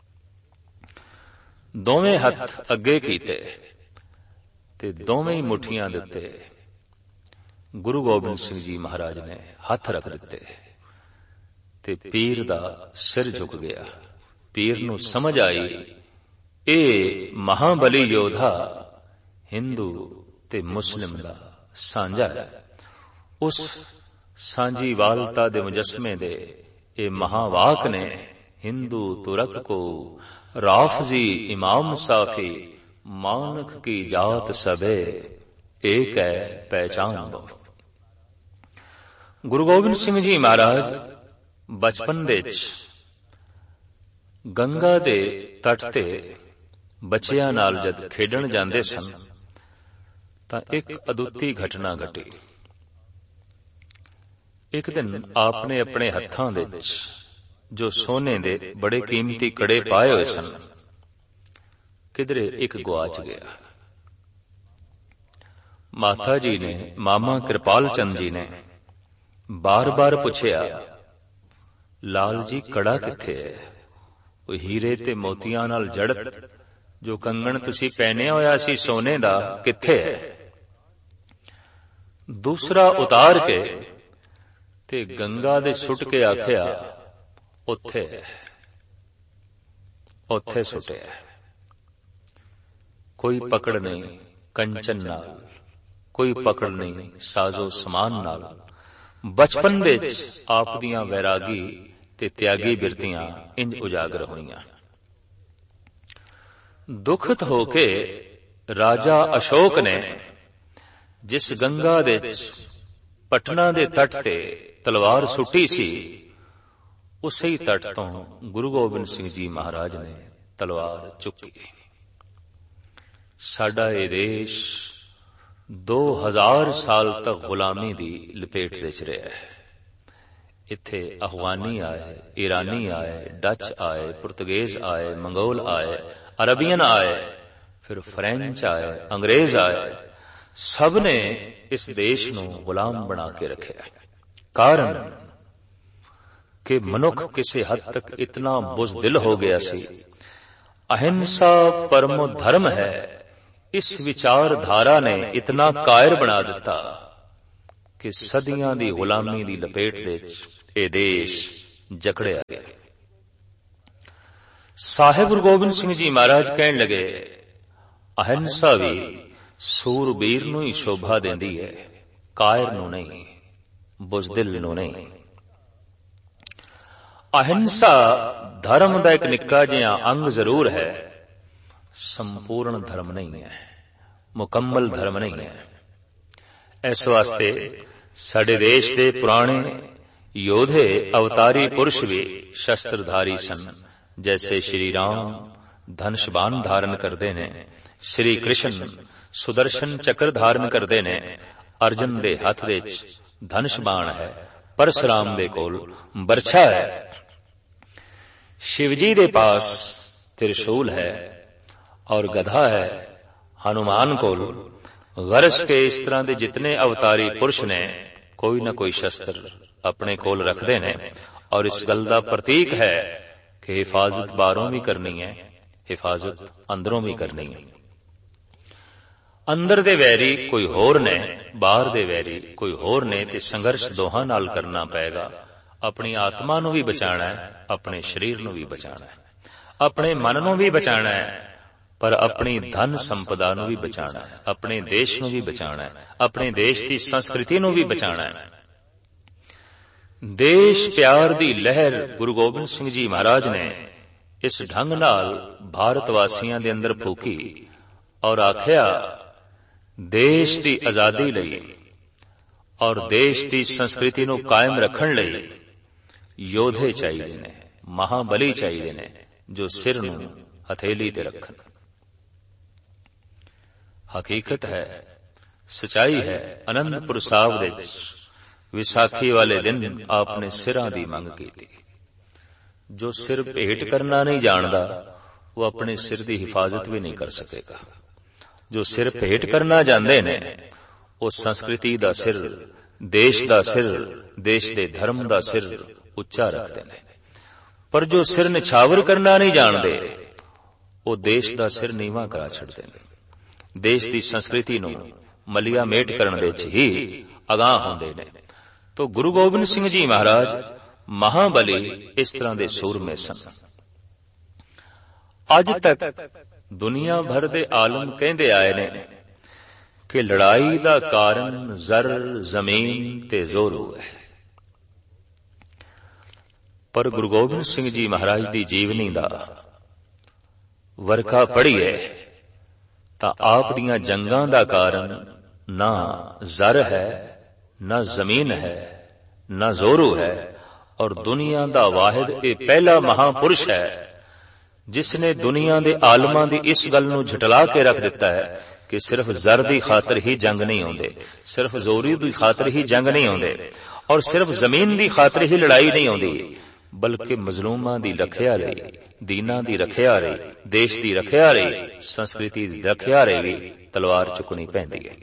ਦੋਵੇਂ ਹੱਥ ਅੱਗੇ ਕੀਤੇ ਤੇ ਦੋਵੇਂ ਹੀ ਮੁੱਠੀਆਂ ਦੇ ਉੱਤੇ ਗੁਰੂ ਗੋਬਿੰਦ ਸਿੰਘ ਜੀ ਮਹਾਰਾਜ ਨੇ ਹੱਥ ਰੱਖ ਦਿੱਤੇ ਤੇ ਪੀਰ ਦਾ ਸਿਰ ਝੁਕ ਗਿਆ। ਪੀਰ ਨੂੰ ਸਮਝ ਆਈ, ਇਹ ਮਹਾਬਲੀ ਯੋਧਾ ਹਿੰਦੂ ਤੇ ਮੁਸਲਿਮ ਦਾ ਸਾਂਝਾ ਹੈ। ਉਸ ਸਾਂਝੀਵਾਲਤਾ ਦੇ ਮੁਜਸਮੇ ਦੇ ਇਹ ਮਹਾਵਾਕ ਨੇ, ਹਿੰਦੂ ਤੁਰਕ ਕੋ ਰਾਫਜ਼ੀ ਇਮਾਮ ਸਾਫੀ, ਮਾਨਕ ਕੀ ਜਾਤ ਸਭੇ ਏਕ ਹੈ ਪਹਿਚਾਨ ਬੋ। ਗੁਰੂ ਗੋਬਿੰਦ ਸਿੰਘ ਜੀ ਮਹਾਰਾਜ ਬਚਪਨ ਦੇ ਵਿੱਚ ਗੰਗਾ ਦੇ ਤੱਟ ਤੇ ਬੱਚਿਆਂ ਨਾਲ ਜਦ ਖੇਡਣ ਜਾਂਦੇ ਸਨ ਤਾਂ ਇੱਕ ਅਦੁੱਤੀ ਘਟਨਾ ਘਟੀ। ਇੱਕ ਦਿਨ ਆਪ ਨੇ ਆਪਣੇ ਹੱਥਾਂ ਦੇ ਵਿੱਚ ਜੋ ਸੋਨੇ ਦੇ ਬੜੇ ਕੀਮਤੀ ਕੜੇ ਪਾਏ ਹੋਏ ਸਨ, ਕਿਧਰੇ ਇੱਕ ਗੁਆਚ ਗਿਆ। ਮਾਤਾ ਜੀ ਨੇ, ਮਾਮਾ ਕਿਰਪਾਲ ਚੰਦ ਜੀ ਨੇ ਬਾਰ-ਬਾਰ ਪੁੱਛਿਆ, ਲਾਲ ਜੀ ਕੜਾ ਕਿੱਥੇ ਹੈ? ਉਹ ਹੀਰੇ ਤੇ ਮੋਤੀਆਂ ਨਾਲ ਜੜਤ ਜੋ ਕੰਗਣ ਤੁਸੀਂ ਪਹਿਨਿਆ ਹੋਇਆ ਸੀ ਸੋਨੇ ਦਾ, ਕਿੱਥੇ ਹੈ? ਦੂਸਰਾ ਉਤਾਰ ਕੇ ਤੇ ਗੰਗਾ ਦੇ ਸੁੱਟ ਕੇ ਆਖਿਆ, ਉੱਥੇ ਹੈ, ਉੱਥੇ ਸੁੱਟਿਆ। ਕੋਈ ਪਕੜ ਨਹੀਂ ਕੰਚਨ ਨਾਲ, ਕੋਈ ਪਕੜ ਨਹੀਂ ਸਾਜ਼ੋ ਸਮਾਨ ਨਾਲ। ਬਚਪਨ ਦੇ ਵਿੱਚ ਆਪ ਦੀਆਂ ਵੈਰਾਗੀ ਤੇ ਤਿਆਗੀ ਬਿਰਤੀਆਂ ਇੰਜ ਉਜਾਗਰ ਹੋਈਆਂ। ਦੁਖਤ ਹੋ ਕੇ ਰਾਜਾ ਅਸ਼ੋਕ ਨੇ ਜਿਸ ਗੰਗਾ ਦੇ ਪਟਨਾ ਦੇ ਤੱਟ ਤੇ ਤਲਵਾਰ ਸੁੱਟੀ ਸੀ, ਉਸੇ ਹੀ ਤੱਟ ਤੋਂ ਗੁਰੂ ਗੋਬਿੰਦ ਸਿੰਘ ਜੀ ਮਹਾਰਾਜ ਨੇ ਤਲਵਾਰ ਚੁੱਕੀ। ਸਾਡਾ ਇਹ ਦੇਸ਼ ਦੋ ਹਜ਼ਾਰ ਸਾਲ ਤੱਕ ਗੁਲਾਮੀ ਦੀ ਲਪੇਟ ਵਿੱਚ ਰਿਹਾ ਹੈ। ਇੱਥੇ ਅਫਗਾਨੀ ਆਏ, ਈਰਾਨੀ ਆਏ, ਡੱਚ ਆਏ, ਪੁਰਤਗੇਜ਼ ਆਏ, ਮੰਗੋਲ ਆਏ, ਅਰਬੀਅਨ ਆਏ, ਫਿਰ ਫ੍ਰੈਂਚ ਆਏ, ਅੰਗਰੇਜ਼ ਆਏ। ਸਭ ਨੇ ਇਸ ਦੇਸ਼ ਨੂੰ ਗੁਲਾਮ ਬਣਾ ਕੇ ਰੱਖਿਆ। ਕਾਰਨ ਕਿ ਮਨੁੱਖ ਕਿਸੇ ਹੱਦ ਤੱਕ ਇਤਨਾ ਬੁਜ਼ਦਿਲ ਹੋ ਗਿਆ ਸੀ। ਅਹਿੰਸਾ ਪਰਮੋ ਧਰਮ ਹੈ, ਇਸ ਵਿਚਾਰਧਾਰਾ ਨੇ ਇਤਨਾ ਕਾਇਰ ਬਣਾ ਦਿੱਤਾ ਕਿ ਸਦੀਆਂ ਦੀ ਗੁਲਾਮੀ ਦੀ ਲਪੇਟ ਵਿੱਚ ਇਹ ਦੇਸ਼ ਜਕੜਿਆ ਗਿਆ। ਸਾਹਿਬ ਗੁਰੂ ਗੋਬਿੰਦ ਸਿੰਘ ਜੀ ਮਹਾਰਾਜ ਕਹਿਣ ਲੱਗੇ, ਅਹਿੰਸਾ ਵੀ ਸੂਰਬੀਰ ਨੂੰ ਹੀ ਸ਼ੋਭਾ ਦਿੰਦੀ ਹੈ, ਕਾਇਰ ਨੂੰ ਨਹੀਂ, ਬੁਜ਼ਦਿਲ ਨੂੰ ਨਹੀਂ। ਅਹਿੰਸਾ ਧਰਮ ਦਾ ਇੱਕ ਨਿੱਕਾ ਜਿਹਾ ਅੰਗ ਜ਼ਰੂਰ ਹੈ, ਸੰਪੂਰਨ ਧਰਮ ਨਹੀਂ ਹੈ, ਮੁਕੰਮਲ ਧਰਮ ਨਹੀਂ ਹੈ। ਇਸ ਵਾਸਤੇ ਸਾਡੇ ਦੇਸ਼ ਦੇ ਪੁਰਾਣੇ ਯੋਧੇ ਅਵਤਾਰੀ ਪੁਰਸ਼ ਵੀ ਸ਼ਸਤਰਧਾਰੀ ਸਨ। ਜੈਸੇ ਸ਼੍ਰੀ ਰਾਮ ਧਨੁਸ਼-ਬਾਣ ਧਾਰਨ ਕਰਦੇ ਨੇ, ਸ਼੍ਰੀ ਕ੍ਰਿਸ਼ਨ ਸੁਦਰਸ਼ਨ ਚੱਕਰ ਧਾਰਨ ਕਰਦੇ ਨੇ, ਅਰਜਨ ਦੇ ਹੱਥ ਵਿੱਚ ਧਨੁਸ਼-ਬਾਣ ਹੈ, ਪਰਸ਼ੁਰਾਮ ਦੇ ਕੋਲ ਬਰਛਾ ਹੈ, शिव जी के पास त्रिशूल है और गधा है, हनुमान को गरज के इस तरह के जितने अवतारी पुरुष ने कोई ना कोई शस्त्र अपने कोल रखते ने। और इस गल का प्रतीक है कि हिफाजत बाहरों भी करनी है, हिफाजत अंदरों भी करनी है। अंदर दे वैरी कोई होर ने, बाहर दे वैरी कोई होर ने, ते संघर्ष दोहां नाल करना पेगा। अपनी आत्मा नूं भी बचाना है, अपने शरीर नूं भी बचाना है, अपने मन नूं भी बचाना है, पर अपनी धन संपदा नूं भी बचाना है, अपने देश नूं भी बचाना है, अपने देश की संस्कृति नूं भी बचाना है। देश प्यार दी लहर गुरु गोबिंद सिंह जी महाराज ने इस ढंग नाल भारत वासियां दे अंदर फूकी और आख्या, देश की आजादी लई और देश की संस्कृति नूं कायम रखण लई योधे चाहिए ने, महाबली चाहिए ने, जो सिर नूं हथेली ते रखन। हकीकत है, सच्चाई है। आनंदपुर साहिब दे विसाखी वाले दिन आपने सिरां दी मंग की थी। जो सिर भेंट करना नहीं जानदा, वो अपने सिर की हिफाजत भी नहीं कर सकेगा। जो सिर भेंट करना जानदे ने, वो संस्कृति दा सिर, देश दा सिर, देश दे धर्म दा सिर उच्चा रखते हैं। पर जो सिर निछावर करना नहीं जानते, वो देश का सिर नीवा करा छड़ते हैं। देश की संस्कृति नूं मलिया मेट करने दे च ही अगाह होंदे ने। तो गुरु गोबिंद सिंह जी महाराज महाबली इस तरह के सूरमे सन। अज तक दुनिया भर के आलम कहते आए ने कि लड़ाई का कारण जर, जमीन ते जोरू है। पर गुरु गोबिंद सिंह जी महाराज की जीवनी का वरखा पढ़िए तो आप दियां जंगां दा कारण ना जर है, ना जमीन है, ना जोरू है, और दुनिया दा वाहिद ये पहला महापुरुष है जिसने दुनिया दे आलमां दी इस गल नूं झटला के रख दिता है कि सिर्फ जर दी खातर ही जंग नहीं होंदे, सिर्फ जोरी दी खातर ही जंग नहीं होंदे, और सिर्फ जमीन दी खातर ही लड़ाई नहीं होंदी, बल्कि मजलूमां दी रखिया रही, दीना दी रखिया रही, देश दी रखिया रही, संस्कृति दी रखिया रही तलवार चुकनी पैंदी है।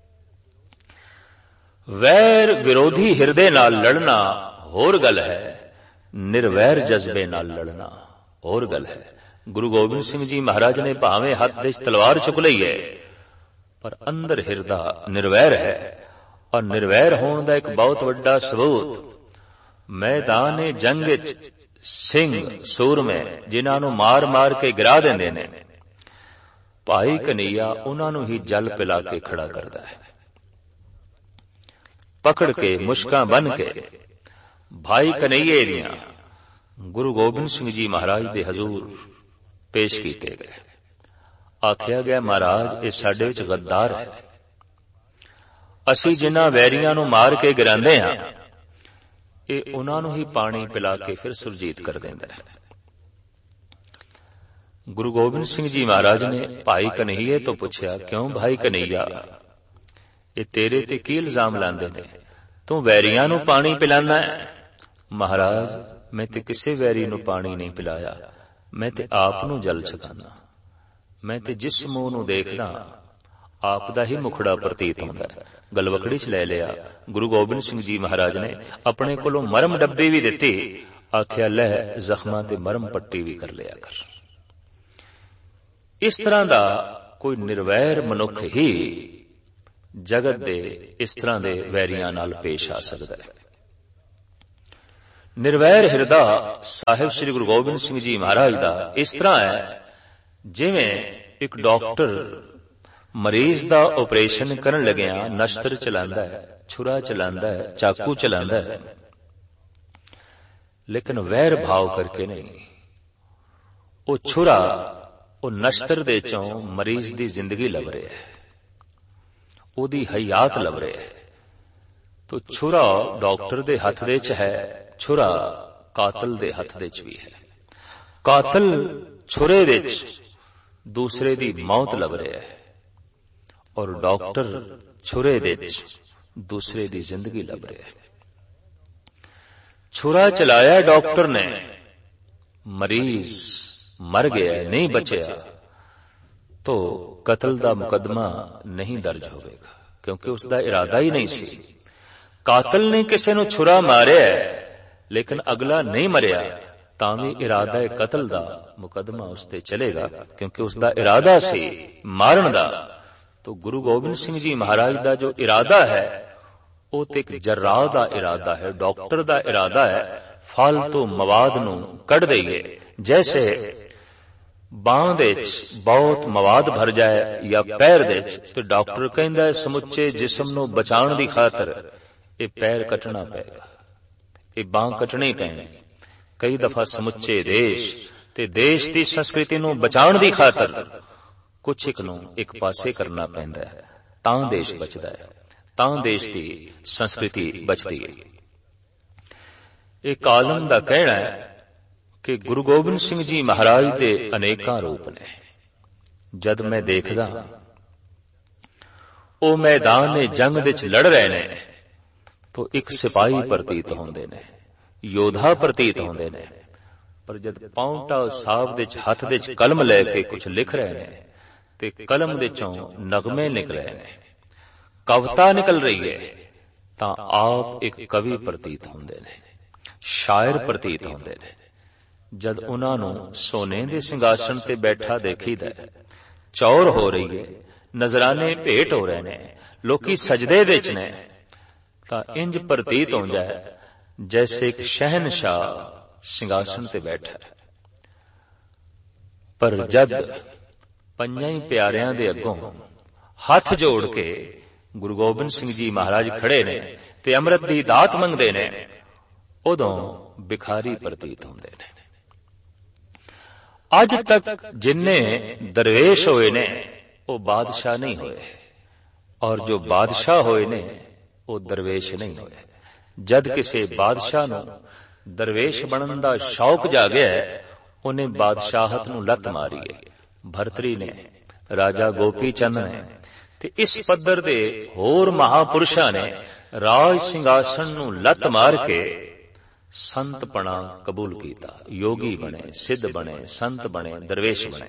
वैर विरोधी हिरदे नाल लड़ना होर गल है, निर्वैर जज्बे नाल लड़ना होर गल है। गुरु गोबिंद सिंह जी महाराज ने भावें हाथ दे तलवार चुक लई है, पर अंदर हिरदा निर्वैर है। और निर्वैर होने का एक बहुत बड़ा सबूत मैदान जंग सिंह सूरमे जिन्हां नूं मार मार के गिरा देंदे ने, भाई कन्हैया उन्हां नूं ही जल पिला के खड़ा करदा है। पकड़ के मुश्कां बन के भाई कन्हैये दियां गुरु गोबिंद सिंह जी महाराज दे हजूर पेश कीते गए। आख्या गया, महाराज ये साडे विच गद्दार है, असीं जिन्हां वैरियां नूं मार के गिरांदे हां, ये उन्हां नूं ही पानी पिला के फिर सुरजीत कर देंदा है। गुरु गोबिंद सिंह जी महाराज ने भाई कन्हैये तो पूछया, क्यों भाई कन्हैया, ये तेरे ते की इल्जाम लांदे ने, तू वैरियां नूं पानी पिलाना है? महाराज, मैं ते किसे वैरी नूं पानी नहीं पिलाया, मैं ते आप नूं जल छकाना। मैं ते जिस मुंह नूं देखदा आप दा ही मुखड़ा प्रतीत होंदा है। गलवकड़ी च लै लिया। गुरु गोबिंद सिंह जी महाराज ने अपने कोलों मरम डब्बी भी दिती, आख्या लै जख्मां ते मरम पट्टी भी कर लिया कर। इस तरह दा कोई निर्वैर मनुख ही जगत दे इस तरह दे वैरियां नाल पेश आ सकदा है। ਨਿਰਵੈਰ ਹਿਰਦਾ ਸਾਹਿਬ ਸ੍ਰੀ ਗੁਰੂ ਗੋਬਿੰਦ ਸਿੰਘ ਜੀ ਮਹਾਰਾਜ ਦਾ ਇਸ ਤਰ੍ਹਾਂ ਹੈ ਜਿਵੇਂ ਇੱਕ ਡਾਕਟਰ ਮਰੀਜ਼ ਦਾ ਆਪਰੇਸ਼ਨ ਕਰਨ ਲੱਗਿਆ ਨਸ਼ਤਰ ਚਲਾਉਂਦਾ ਹੈ, ਛੁਰਾ ਚਲਾਉਂਦਾ ਹੈ, ਚਾਕੂ ਚਲਾਉਂਦਾ ਹੈ, ਲੇਕਿਨ ਵੈਰ ਭਾਵ ਕਰਕੇ ਨਹੀਂ। ਉਹ ਛੁਰਾ ਉਹ ਨਸ਼ਤਰ ਦੇ ਚੋਂ ਮਰੀਜ਼ ਦੀ ਜ਼ਿੰਦਗੀ ਲੱਭ ਰਿਹਾ ਹੈ, ਉਹਦੀ ਹਯਾਤ ਲੱਭ ਰਿਹਾ ਹੈ। ਤੋ ਛੁਰਾ ਡਾਕਟਰ ਦੇ ਹੱਥ ਦੇ ਚ ਹੈ, ਛੁਰਾ ਕਾਤਲ ਦੇ ਹੱਥ ਦੇ ਚ ਵੀ ਹੈ। ਕਾਤਲ ਛੁਰੇ ਦੇ ਚ ਦੂਸਰੇ ਦੀ ਮੌਤ ਲੱਭ ਰਿਹਾ ਹੈ ਔਰ ਡਾਕਟਰ ਛੁਰੇ ਦੇ ਚ ਦੂਸਰੇ ਦੀ ਜ਼ਿੰਦਗੀ ਲੱਭ ਰਿਹਾ ਹੈ। ਛੁਰਾ ਚਲਾਇਆ ਡਾਕਟਰ ਨੇ, ਮਰੀਜ਼ ਮਰ ਗਿਆ, ਨਹੀਂ ਬਚਿਆ, तो कत्ल ਦਾ ਮੁਕੱਦਮਾ नहीं दर्ज होगा क्योंकि उसका इरादा ही नहीं सी। कातिल ने किसी ਨੂੰ छुरा मारिया लेकिन अगला नहीं मरिया तां भी इरादा कत्ल का मुकदमा उस ते चलेगा क्योंकि उसका इरादा सी मारन दा। तो गुरु गोबिंद सिंह जी महाराज का जो इरादा है वो तो एक जर्राह का इरादा है, डॉक्टर का इरादा है फालतू मवाद नूं कढ़ देइए। जैसे बांह दे बहुत मवाद भर जाए या पैर दे तो डॉक्टर कहंदा है समुचे जिस्म नूं बचाउण दी खातर ये पैर कटना पेगा, ये बांह कटनी पैनी। कई दफा समुचे देश ते देश की संस्कृति नूं बचाउण दी खातर कुछ एक नूं एक पासे करना पैंदा है, तां देश बचदा है, तां देश की संस्कृति बचदी है। एक आलम दा कहना है कि गुरु गोबिंद सिंह जी महाराज दे अनेकां रूप ने। जद मैं देखदा ओ मैदान जंग दे च लड़ रहे ने तो एक सिपाही प्रतीत होंदे ने, योद्धा प्रतीत होंदे ने, पर जद पाउंटा साहब दे च हथ दे च कलम लेके कुछ लिख रहे ने ते कलम दे चों नगमे निकल रहे ने, कविता निकल रही है, तां आप एक कवि प्रतीत होंदे ने, शायर प्रतीत होंदे ने। जद उन्हां नूं सोने दे सिंघासन ते बैठा देखीदा, चौर हो रही है, नजराने भेट हो रहे ने, लोकी सजदे दे च ने, तां इंज प्रतीत हो जाए जैसे एक शहनशाह सिंघासन ते बैठा है। पर जद पंजां ही प्यारियां दे अगों हथ जोड़ के गुरु गोबिंद सिंह जी महाराज खड़े ने ते अमृत दी दात मंगदे ने, उदों भिखारी प्रतीत होंदे ने। अज तक जिन्ने दरवेश होए ने वो बादशाह नहीं होए और जो बादशाह होए ने वो दरवेश नहीं होए। जद किसी बादशाह नूं दरवेश बनन दा शौक जागया है उन्हें बादशाहत नूं लत मारी है। भरतरी ने, राजा गोपी चंद ने ते इस पद्धर दे होर महापुरुषां ने राज सिंघासन नूं लत मार के संतपना कबूल कीता, योगी बने, सिद्ध बने, संत बने, दरवेश बने।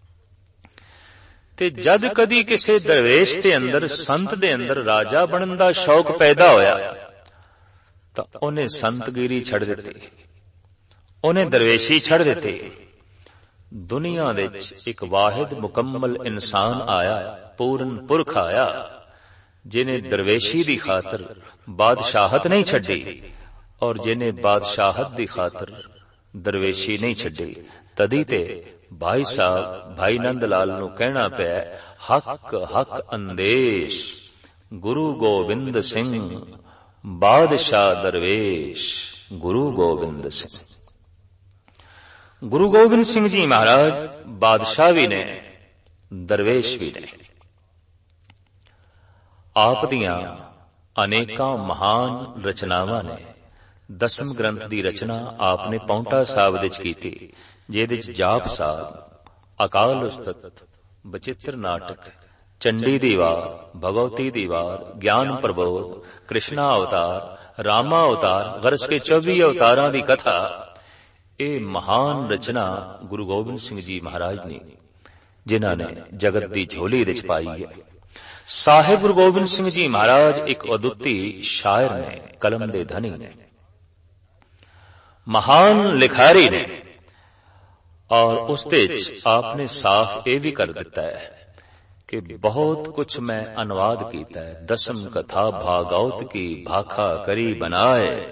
ते जद कदी किसी दरवेश दे अंदर संत दे अंदर राजा बनन दा शौक पैदा होया तां उन्हें संतगिरी छड़ दित्ती, उन्हें दरवेशी छड़ दित्ती। दुनिया दे एक वाहिद मुकम्मल इंसान आया, पूर्ण पुरख आया जिन्हें दरवेशी दी खातर बादशाहत नहीं छड्डी और जिन्हें बादशाहत दी खातर दरवेशी नहीं छड्डी। तदी ते भाई साहब भाई नंद लाल नूं कहना पिया हक हक अंदेश गुरु गोबिंद सिंह बादशाह दरवेश गुरु गोबिंद सिंह। गुरु गोबिंद सिंह जी महाराज बादशाह भी ने, दरवेश भी ने। आप दियां अनेकां महान रचनावां ने। दसम ग्रंथ दी रचना आपने पौंटा साहब दे च कीती, जिहदे च जाप साहब, अकाल उस्तत, बचित्र नाटक, चंडी दीवार, भगवती दीवार, ज्ञान प्रबोध, कृष्णा अवतार, रामा अवतार, गरज के चौबी अवतारां दी कथा, ए महान रचना गुरु गोबिंद सिंह जी महाराज ने जिन्हां ने जगत दी झोली दे च पाई है। साहिब गुरु गोबिंद सिंह जी महाराज एक अद्विती शायर ने, कलम दे धनी ने, महान लिखारी ने। और उस दे च आपने साफ ये भी कर दिता है कि बहुत कुछ मैं अनुवाद कीता है। दसम कथा भागवत की भाखा करी बनाए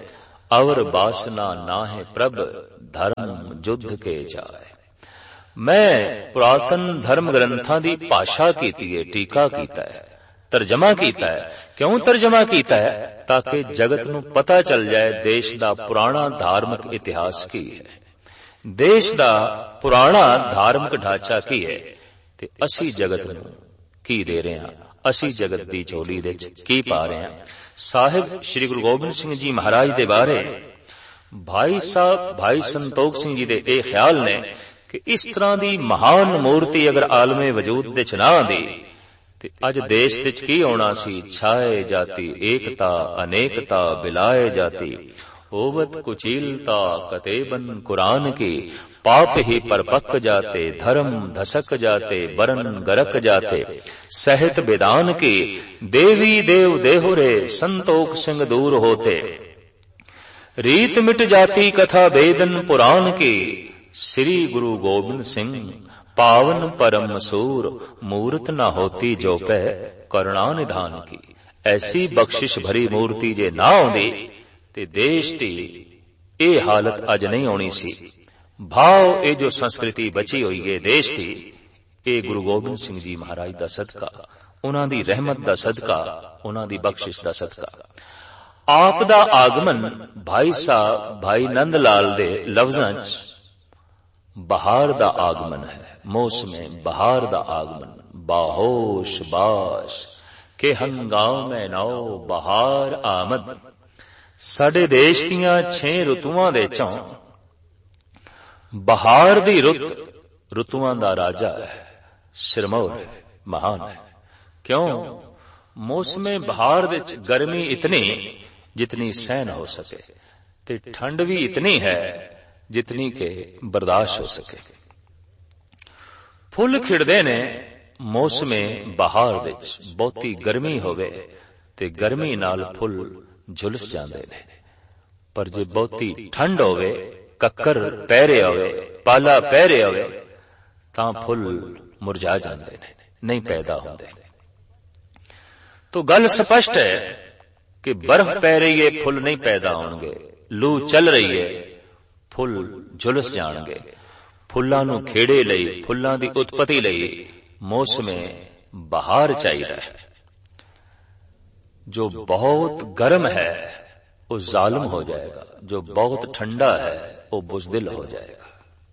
अवर बासना नाहे प्रभ धर्म जुद्ध के जाए। मैं पुरातन धर्म ग्रंथां दी भाषा कीती है, टीका कीता है, तर्जमा कीता है। क्यों तर्जमा कीता है? ताकि जगत नूं पता चल जाए देश दा पुराना धार्मिक इतिहास की है, देश दा पुराना धार्मिक ढांचा की है, ते असी जगत नूं की दे रहे हां, असी जगत दी झोली दे विच की पा रहे हां। साहिब श्री गुरु गोबिंद सिंह जी महाराज दे बारे भाई साहब भाई संतोख सिंह जी दे ए ख्याल ने कि इस तरह दी महान मूर्ति अगर आलमे वजूद दे च ना आंदी ते अज देश विच की होना सी। छाए जाती एकता अनेकता बिलाए जाती, ओवत कुचीलता कतेबन कुरान की, पाप ही पर पक जाते धर्म धसक जाते बरन गरक जाते, सहत बेदान की देवी देव देहुरे संतोख सिंह दूर होते, रीत मिट जाती कथा बेदन पुराण की, श्री गुरु गोबिंद सिंह पावन परम सूर, मूर्त न होती जो पै करुणा निधान की। ऐसी बख्शिश भरी मूर्ति जे ना आउंदी ते देश दी ए हालत अज नहीं होनी सी। भाव ए जो संस्कृति बची हुई है देश दी, ए गुरु गोबिंद सिंह जी महाराज दा सदका, उन्हां दी रहमत दा सदका, उन्हां दी बख्शिश दा सदका। आप दा आगमन भाई साहब भाई नंद लाल दे लफ्जां च बहार दा आगमन है, मौसमे बहार दा आगमन। बाहोश बाश के हंगामे नौ बहार आमद। साडे देश दियां छे रुतुआं दे चों बहार दी रुत रुतुआं दा राजा है, सिरमौर महान है। क्यों? मौसमे बहार दे गर्मी इतनी जितनी सहन हो सके, ते ठंड भी इतनी है जितनी के बर्दाश्त हो सके। फुल खिड़दे ने मौसमे बहार दे बहुती गर्मी होवे ते गर्मी नाल फुल झुलस जांदे ने, पर जे बहुती ठंड होवे, कक्कर पैरे होवे, पाला पैरे होवे, तां फुल मुरझा जांदे ने, नहीं पैदा होंदे। तो गल स्पष्ट है कि बर्फ पै रही है, फुल नहीं पैदा होंगे। लू चल रही है, फुल झुलस जाणगे। फुल्लां नूं खेड़े लई, फुल्लां दी उत्पत्ति लई मौसमे बहार चाहिदा है। जो बहुत गर्म है वो जालिम हो जाएगा, जो बहुत ठंडा है वो बुज़दिल हो जाएगा।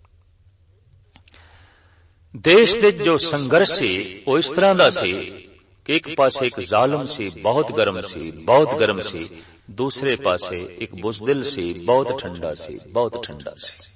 देश दे जो संघर्ष सी वो इस तरह दा सी कि एक पासे एक जालिम सी, बहुत गर्म सी, बहुत गर्म सी, दूसरे पासे एक बुज़दिल सी, बहुत ठंडा सी, बहुत ठंडा सी।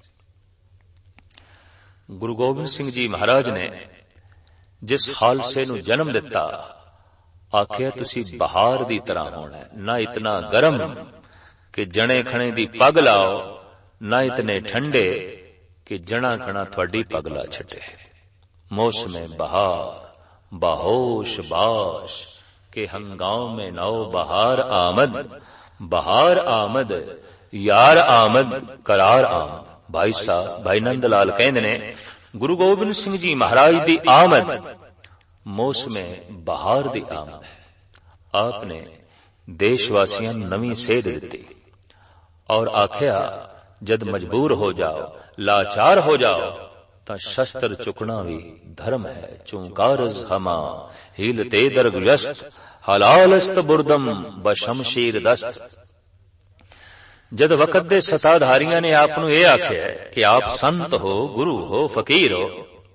गुरु गोबिंद सिंह जी महाराज ने जिस खालसे नूं जन्म दिता, आखिया तुसी बहार दी तरह होना है, ना इतना गर्म कि जने खणे दी पग लाओ, ना इतने ठंडे कि जना खना थोड़ी पग ला छटे। मौसमे बहार बाहोश बाश के हंगामे नौ बहार आमद, बहार आमद यार आमद करार आमद। भाई साहब भाई नंद लाल कहंदे ने गुरु गोबिंद सिंह जी महाराज दी आमद मौसमे बहार दी आमद है। आपने देशवासियों नवी सेध दिती और आख्या जद मजबूर हो जाओ, लाचार हो जाओ, ता शस्त्र चुकना भी धर्म है। चुंकारज हमा हीलते दरगुजस्त, हलालस्त बुर्दम बशमशीर दस्त। जद वक़्त दे सताधारियां ने आप नूं यह आख्या है कि आप संत हो, गुरु हो, फकीर हो,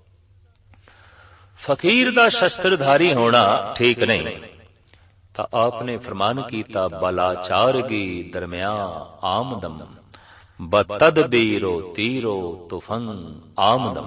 फकीर दा शस्त्रधारी होना ठीक नहीं, ता आपने फरमान कीता बलाचारगी दरमिया आमदम, बतदबीरो तीरो तुफंग आमदम।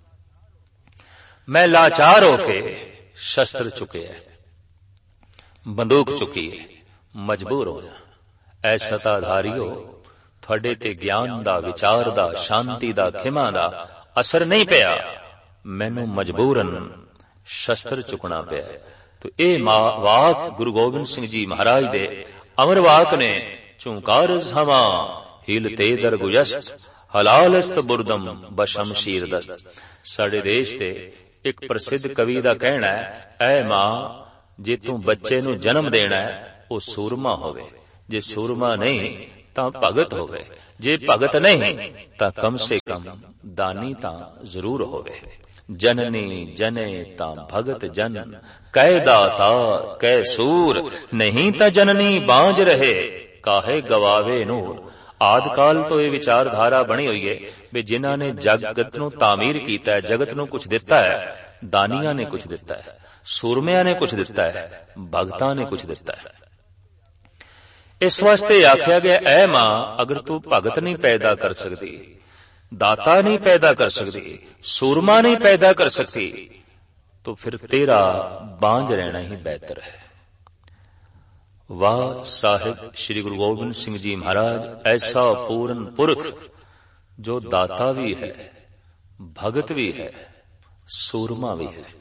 मैं लाचार होके शस्त्र चुके है, बंदूक चुकी है, मजबूर होया। ऐ सताधारियो थोड़े ते ज्ञान दा, विचार दा, शांति दा, खिमा दा असर नहीं पिया, मैनू मजबूरन शस्त्र चुकना पिया। तो ए वाक गुरु गोबिंद सिंह जी महाराज दे अमर वाक ने चुंकारज हमा हिलते दरगुजस्त, हलालस्त बुर्दम बशमशीर दस्त। साडे देश दे एक प्रसिद्ध कवि दा कहना है, ऐ मां जे तू बच्चे नू जन्म देना है वो सूरमा होवे, जे सूरमा नहीं ਤਾਂ ਭਗਤ ਹੋਵੇ, ਜੇ ਭਗਤ ਨਹੀਂ ਤਾਂ ਕਮ ਸੇ ਕਮ ਦਾਨੀ ਤਾਂ ਜ਼ਰੂਰ ਹੋਵੇ। ਜਨਨੀ ਜਨੇ ਤਾਂ ਭਗਤ ਜਨ, ਕਹਿ ਦਾਤਾ ਕਹਿ ਸੂਰ, ਨਹੀਂ ਤਾਂ ਜਨਨੀ ਬਾਂਝ ਰਹੇ, ਕਾਹੇ ਗਵਾਵੇ ਨੂਰ। ਆਦਿਕਾਲ ਤੋਂ ਇਹ ਵਿਚਾਰਧਾਰਾ ਬਣੀ ਹੋਈ ਹੈ ਵੀ ਜਿਨ੍ਹਾਂ ਨੇ ਜਗਤ ਨੂੰ ਤਾਮੀਰ ਕੀਤਾ ਹੈ, ਜਗਤ ਨੂੰ ਕੁਝ ਦਿੱਤਾ ਹੈ, ਦਾਨੀਆਂ ਨੇ ਕੁਝ ਦਿੱਤਾ ਹੈ, ਸੂਰਮਿਆਂ ਨੇ ਕੁਝ ਦਿੱਤਾ ਹੈ, ਭਗਤਾਂ ਨੇ ਕੁਝ ਦਿੱਤਾ ਹੈ। ਇਸ ਵਾਸਤੇ ਆਖਿਆ ਗਿਆ, ਐ ਮਾਂ ਅਗਰ ਤੂੰ ਭਗਤ ਨਹੀਂ ਪੈਦਾ ਕਰ ਸਕਦੀ, ਦਾਤਾ नहीं पैदा कर सकती, सूरमा नहीं पैदा कर सकती, तो फिर तेरा बांझ रहना ही बेहतर है। वाह साहिब श्री गुरु गोबिंद सिंह जी महाराज, ऐसा पूर्ण पुरख जो दाता भी है, भगत भी है, सूरमा भी है।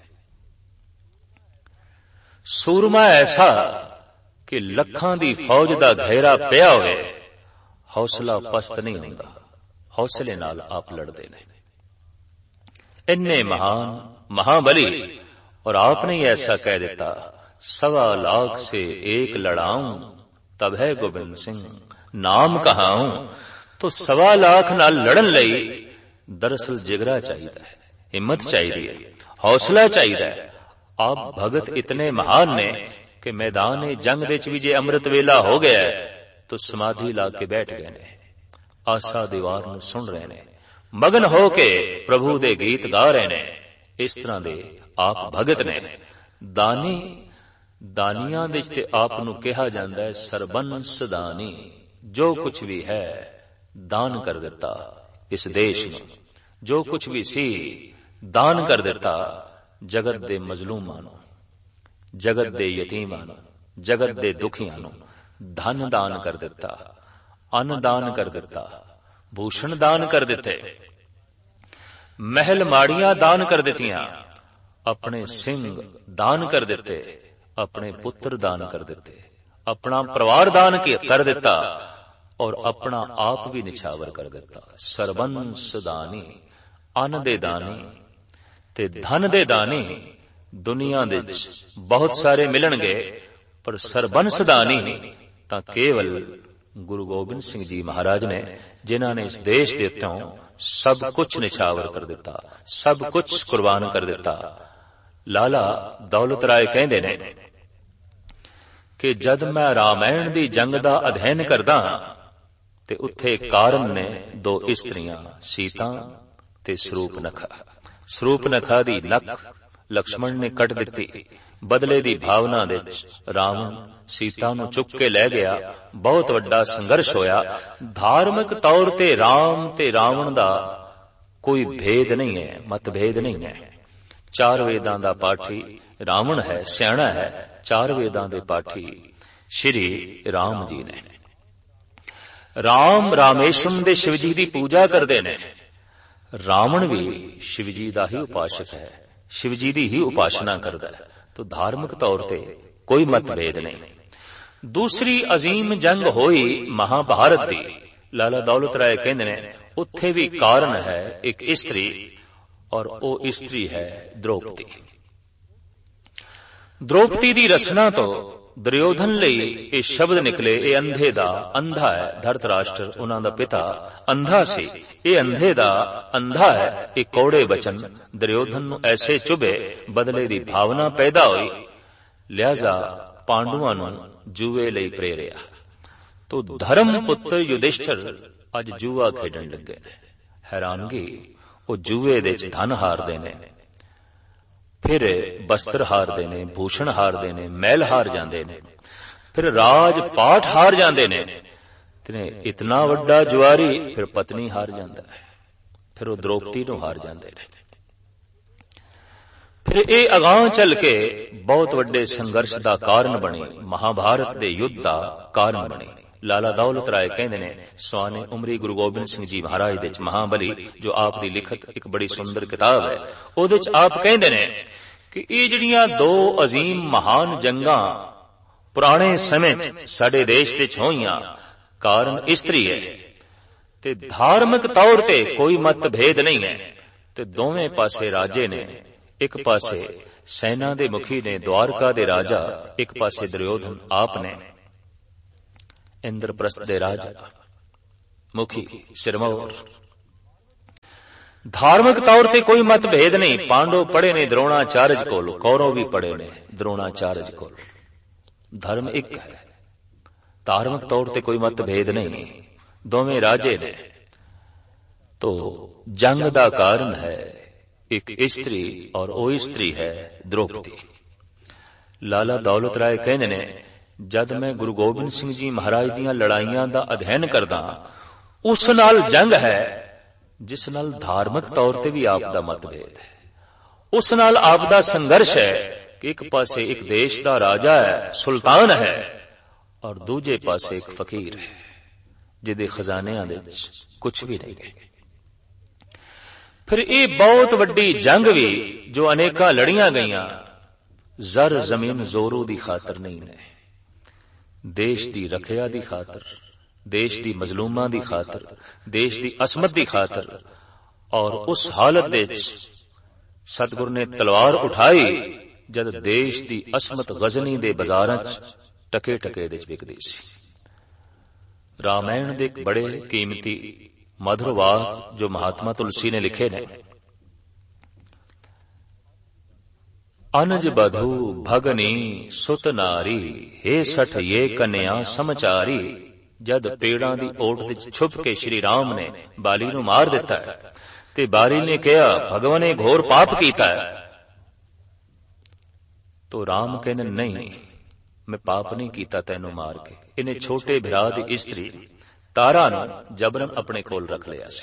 सूरमा ऐसा कि लखां दी फौज दा घेरा पिया होवे, हौसला पस्त नहीं हुंदा, हौसले नाल आप लड़ते ने। इन्ने महान महाबली, और आपने ही ऐसा कह देता, सवा लाख से एक लड़ाऊं तब है गोबिंद सिंह नाम कहाऊं। तो सवा लाख नाल लड़न लई दरअसल जिगरा चाहिए, हिम्मत चाहिए, हौसला चाहिए। आप भगत इतने महान ने कि मैदान जंग दे च भी जे अमृत वेला हो गया तो समाधि ला के बैठ गए ने, आसा दीवार ਨੂੰ ਸੁਣ ਰਹੇ ਨੇ, ਮਗਨ ਹੋ ਕੇ ਪ੍ਰਭੂ ਦੇ ਗੀਤ ਗਾ ਰਹੇ ਨੇ। ਇਸ ਤਰ੍ਹਾਂ ਦੇ ਆਪ ਭਗਤ ਨੇ। ਦਾਨੀ, ਦਾਨੀਆਂ ਦੇ ਤੇ ਆਪ ਨੂੰ ਕਿਹਾ ਜਾਂਦਾ ਹੈ ਸਰਬੰਸ ਦਾਨੀ, ਜੋ ਕੁਝ ਵੀ ਹੈ ਦਾਨ ਕਰ ਦਿੱਤਾ ਇਸ ਦੇਸ਼ ਨੂੰ, ਜੋ ਕੁਝ ਵੀ ਸੀ ਦਾਨ ਕਰ ਦਿੱਤਾ ਜਗਤ ਦੇ ਮਜ਼ਲੂਮਾਂ ਨੂੰ, ਜਗਤ ਦੇ ਯਤੀਮਾਂ ਨੂੰ, ਜਗਤ ਦੇ ਦੁਖੀਆਂ ਨੂੰ ਧਨ ਦਾਨ ਕਰ ਦਿੱਤਾ, ਅੰਨ ਦਾਨ ਕਰ ਦਿੱਤਾ, ਭੂਸ਼ਣ ਦਾਨ ਕਰ ਦਿੱਤੇ, ਮਹਿਲ ਮਾੜੀਆਂ ਦਾਨ ਕਰ ਦਿੱਤੀਆਂ, ਆਪਣੇ ਸਿੰਘ ਦਾਨ ਕਰ ਦਿੱਤੇ, ਆਪਣੇ ਪੁੱਤਰ ਦਾਨ ਕਰ ਦਿੱਤੇ, ਆਪਣਾ ਪਰਿਵਾਰ ਦਾਨ ਕਰ ਦਿੱਤਾ, ਔਰ ਆਪਣਾ ਆਪ ਵੀ ਨਿਛਾਵਰ ਕਰ ਦਿੱਤਾ। ਸਰਬੰਸ ਦਾਨੀ, ਅੰਨ ਦੇ ਦਾਨੀ ਤੇ ਧਨ ਦੇ ਦਾਨੀ ਦੁਨੀਆ ਦੇ ਵਿੱਚ ਬਹੁਤ ਸਾਰੇ ਮਿਲਣਗੇ, ਪਰ ਸਰਬੰਸ ਦਾਨੀ ਤਾਂ ਕੇਵਲ गुरु गोबिंद सिंह जी महाराज ने, जिन्हों ने इस देश के उत्तों सब कुछ निछावर कर दिता, सब कुछ कुर्बान कर दिता। लाला दौलत राय कहते ने कि जद मैं रामायण दी जंग दा अध्ययन करदा ते उत्थे कारण ने दो इस्त्रियां, सीता ते सरूपनखा। सरूपनखा दी नख लक्ष्मण ने कट दिती, बदले दी भावना दे रावण सीता नूं चुक के लै गया। बहुत वड्डा संघर्ष होया। धार्मिक तौर ते राम ते रावण दा कोई भेद नहीं है, मतभेद नहीं है। चार वेदां दा पाठी रावण है, सियाणा है। चार वेदां दे पाठी श्री राम जी ने। राम रामेश्वरम दे शिव जी दी पूजा करदे ने। रावण भी शिव जी दा ही उपासक है, शिव जी दी ही उपासना करदा है। तो धार्मिक तौर ते कोई मतभेद नहीं। दूसरी अजीम जंग होई महाभारत दी। लाला दौलत राय कहंदे ने उत्थे भी कारण है एक स्त्री, और वो स्त्री है द्रौपदी। द्रौपदी दी रचना तो दुर्योधन लई ये शब्द निकले, ये अंधे दा अंधा है। धरतराष्ट्र उन्हां दा पिता अंधा सी, ये अंधे दा अंधा है। ये कौड़े बचन दुर्योधन नूं ऐसे चुभे, बदले दी भावना पैदा हुई। लिहाजा पांडुआं नूं जुए लई प्रेरिया। तो धर्म पुत्र युधिष्ठिर अज जुआ खेडण लगे ने। हैरानगी, वो जुए दे च धन हारदे ने, फिर बस्त्र हारदे ने, भूषण हारदे ने, महल हार जांदे ने, फिर राज पाठ हार जांदे ने। ते इतना वड्डा जुआरी फिर पत्नी हार जांदा है, फिर वो द्रौपदी नूं हार जांदे ने। फिर ये अगां चल के बहुत वड्डे संघर्ष दा कारण बनी, महाभारत दे युद्ध दा कारण बनी। लाला दौलत राय कहंदे ने स्वाने उमरी गुरु गोबिंद सिंह जी महाराज दे च महाबली, जो आप दी लिखत एक बड़ी सुंदर किताब है, ओदे च आप कहंदे ने कि ये जिहड़ियां दो अजीम महान जंगां पुराने समय च साडे देश दे च होईयां, कारण स्त्री है ते धार्मिक तौर ते कोई मतभेद नहीं है। ते दोवें पासे राजे ने, एक पासे सेना दे मुखी ने, द्वारका दे राजा, एक पासे दुर्योधन आप ने, इंद्रप्रस्थ दे राजा। मुखी सिरमौर। धार्मिक तौर ते कोई मतभेद नहीं। पांडव पढ़े ने द्रोणाचार्य कोल, कौरव भी पढ़े ने द्रोणाचार्य कोल। धर्म एक है, धार्मिक तौर ते कोई मतभेद नहीं, दोवें राजे ने। तो जंग दा कारण है एक स्त्री और ओ स्त्री है द्रौपदी। लाला दौलत राय कहंदे ने, जद मैं गुरु गोबिंद सिंह जी महाराज दीयां लड़ाइयां दा अध्ययन करदा, उस नाल जंग है जिस नाल धार्मिक तौर ते भी आप दा मतभेद है। उस नाल आप दा संघर्ष है कि एक पासे एक देश दा राजा है, सुल्तान है, और दूजे पासे एक फकीर है जिहदे खजानियां दे विच कुछ भी नहीं है। फिर ये बहुत वड्डी जंग भी जो अनेकां लड़ियां गईयां, जर जमीन जोरू दी खातर नहीं ने, देश दी रखिया दी खातर, देश दी मजलूमां दी खातर, देश दी असमत दी खातर। और उस हालत दे सतगुरु ने तलवार उठाई जद देश दी असमत गजनी दे बाजारां च टके टके दे विकदी सी। रामायण दे बड़े कीमती मधुर वाक जो महात्मा तुलसी ने लिखे ने, अनज बधु भगनी सुत नारी, हे सठ ये कन्या समचारी। जद पेड़ां दी ओट विच छुप के श्री राम ने बाली नूं मार दिता है ते बाली ने कहा भगवान ने घोर पाप कीता है, तो राम कहंदे नहीं, मैं पाप नहीं कीता तैनूं मार के। इन्हें छोटे भरा दी स्त्री तारा नूं जबरन अपने कोल रख लिया सी।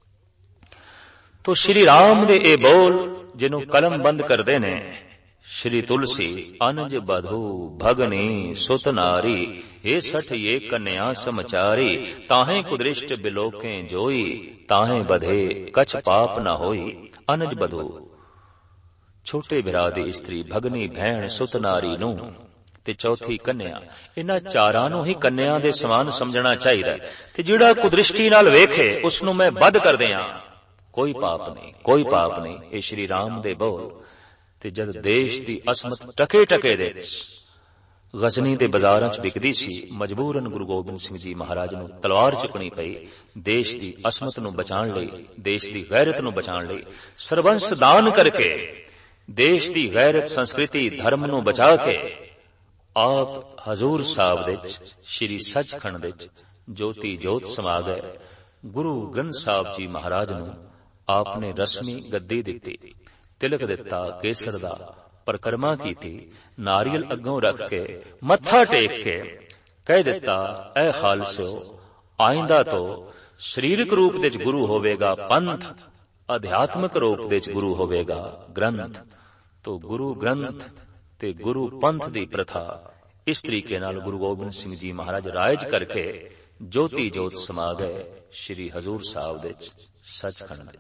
तो श्री राम दे ए बोल जिन्हों कलम बंद करदे ने श्री तुलसी, अनज बधु भगनी सुत नारी, हे सठ ये कन्या समचारी। ताहें कुदृष्ट बिलोकें जोई, ताहें बधे कछ पाप न होई। अनज बधु छोटे भरा दी स्त्री, भगनी भैण, सुत नारी नूं ते चौथी कन्या। इन्हां चारां नूं ही कन्या दे समान समझना चाहिए ते जिहड़ा कुदृष्टि नाल वेखे उसनूं मैं बद कर दियां, कोई पाप नहीं, कोई पाप नहीं। ये श्री राम दे बोल। ते जद देश दी असमत टके टके दे गजनी दे बाजारां च विकदी सी, मजबूरन गुरु गोबिंद सिंह जी महाराज नूं तलवार चुकनी पई देश दी असमत नूं बचाण लई, देश दी गैरत नूं बचाण लई। सर्वंस दान करके देश दी गैरत, संस्कृति, धर्म नूं बचा के आप हजूर साहब दे श्री सचखंड दे ज्योति जोत समा गए। गुरु ग्रंथ साहब जी महाराज नूं आपने रस्मी गद्दी दिती, तिलक दिता, केसर दा परिक्रमा कीती, नारियल अगों रख के मत्था टेक के कह दिता, ऐ खालसो आइंदा तो शरीरक रूप दे गुरु होवेगा पंथ, अध्यात्मक रूप दे गुरु होवेगा ग्रंथ। तो गुरु ग्रंथ ते गुरु पंथ दी प्रथा इस तरीके नाल गुरु गोबिंद सिंह जी महाराज राज करके ज्योति जोत समा गए श्री हजूर साहब दे सचखंड।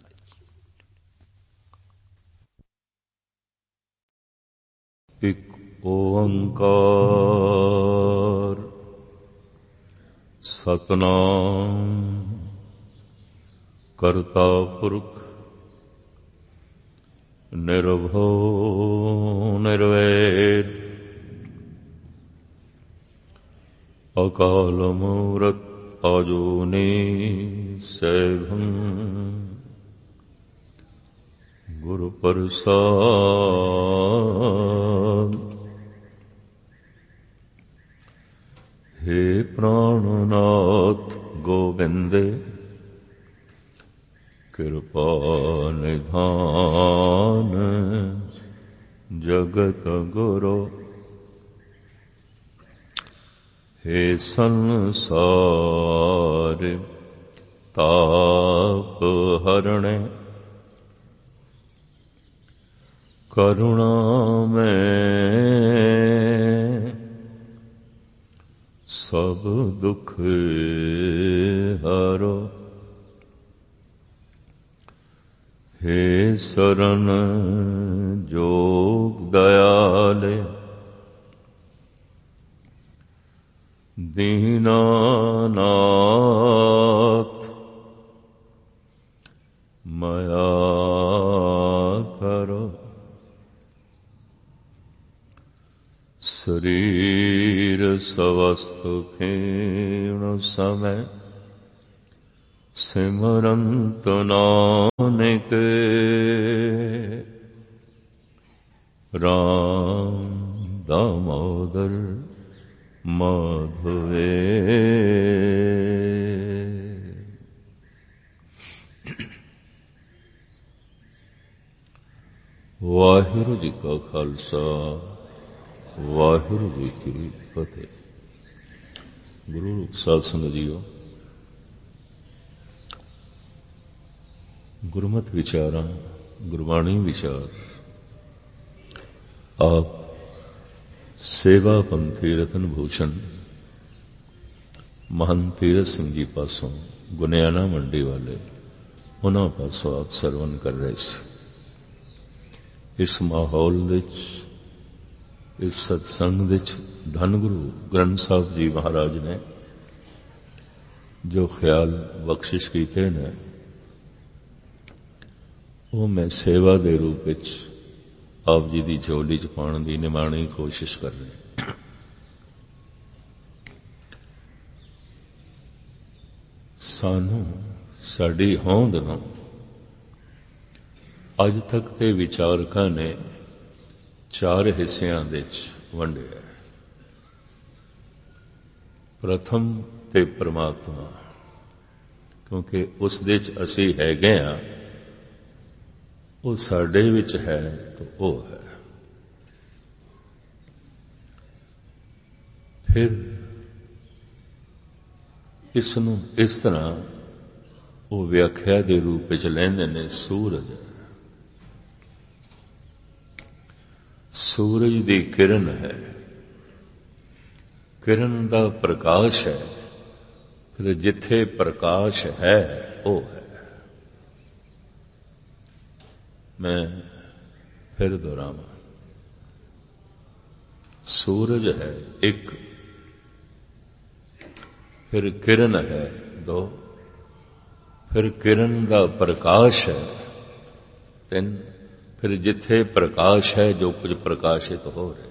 एक ओंकार सतनाम करता पुरख निर्भव निर्वैर अकाल मूरत अजूनी सैभं गुरु प्रसाद। हे प्राणनाथ गोविंदे कृपा निधान जगत गुरु। हे संसार ताप हरणे करुणा में सब दुख हरो। हे शरण जोग दयाले दीनानाथ मया करो। शरीर स्वस्थ क्षीण समय सिमरंत नानक राम दामोदर माधवे। वाहिगुरु जी का खालसा वाहिगुरु जी की फतेह। गुरु साध संगत जीओ, गुरमत विचारां गुरबाणी विचार आप सेवा पंथी रतन भूषण महंत तीरथ सिंह जी पासों गुनियाना मंडी वाले उन्हां पासों आप सरवण कर रहे थे। इस माहौल विच इस सत्संग विच धन गुरु ग्रंथ साहब जी महाराज ने जो ख्याल बख्शिश कीते ने वो मैं सेवा दे रूप विच आप जी दी झोली च पाउण दी निमाणी कोशिश कर रहे। सानू साडी होंद नूं अज तक ते विचारकां ने चार हिस्सियां विच वंडिया। प्रथम ते परमात्मा, क्योंकि उस दे च असी हैगे हां, वो साडे विच है तो वो है। फिर इसनूं इस तरह वो व्याख्या दे रूप विच लैंदे ने सूरज। सूरज दी किरण है, किरण दा प्रकाश है, फिर जिथे प्रकाश है वो है। मैं फिर दोहरावां, सूरज है एक, फिर किरण है दो, फिर किरण दा प्रकाश है तीन, फिर जिथे प्रकाश है जो कुछ प्रकाशित हो रहे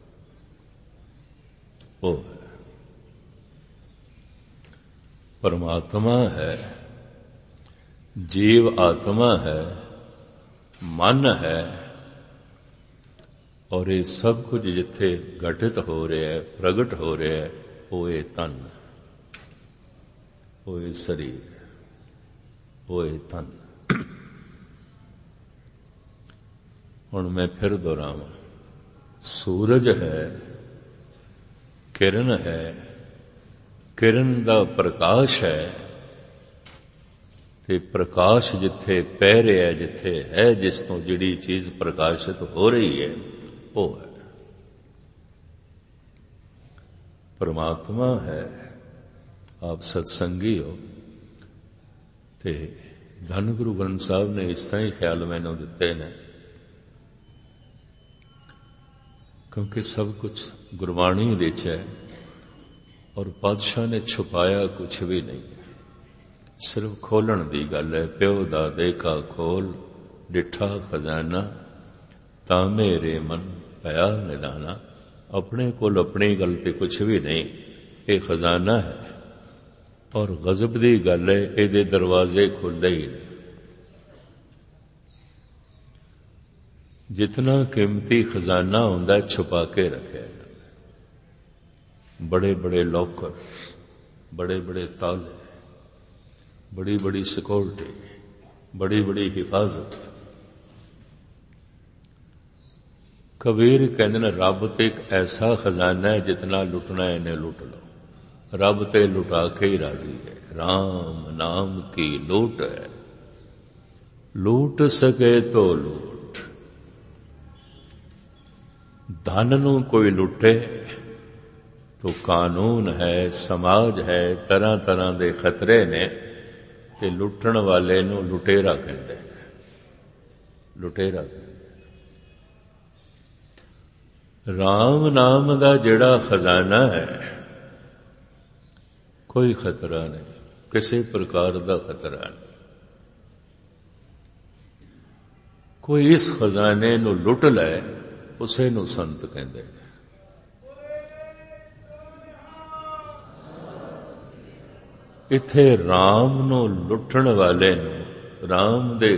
वो है। परमात्मा है, जीव आत्मा है, मन है, और ये सब कुछ जिथे घटित हो रहा है प्रगट हो रहा है वो ये तन, वो ये शरीर, वो ये तन। हुण मैं फिर दोहरावां, सूरज है, किरण है, किरण दा प्रकाश है, ते प्रकाश जिथे पै रहा है, जिथे है, जिस तो जिहड़ी चीज प्रकाशित हो रही है वो है परमात्मा है। आप सत्संगी हो ते धन गुरु ग्रंथ साहब ने इस तरह ही ख्याल मैनू दिते ने, क्योंकि सब कुछ गुरबाणी विच है और पातशाह ने छुपाया कुछ भी नहीं, सिर्फ खोलण दी गल है। प्यो दा देखा खोल डिठा खजाना, तां मेरे मन पया निदाना। अपने कोल अपनी गल ते कुछ भी नहीं, ये खजाना है और गजब दी गल है, इहदे दरवाजे खुलदे ही नहीं। जितना कीमती खजाना होंदा है छुपा के रखे, बड़े बड़े लॉकर, बड़े बड़े ताले, बड़ी बड़ी सिक्योरिटी, बड़ी बड़ी हिफाजत। कबीर कहते हैं रब ते एक ऐसा खजाना है जितना लुटना है इन्हें लुट लो, रब ते लुटा के ही राजी है। राम नाम की लूट है, लूट सके तो लूट। धन नूं कोई लुटे तो कानून है, समाज है, तरह तरह के खतरे ने, ते लुटण वाले नूं लुटेरा कहते हैं, लुटेरा कहते। राम नाम दा जिहड़ा खजाना है कोई खतरा नहीं, किसी प्रकार का खतरा नहीं। कोई इस खजाने नूं लुट लै उसे नूं संत कहते हैं। इत्थे राम नूं लुटण वाले नूं राम दे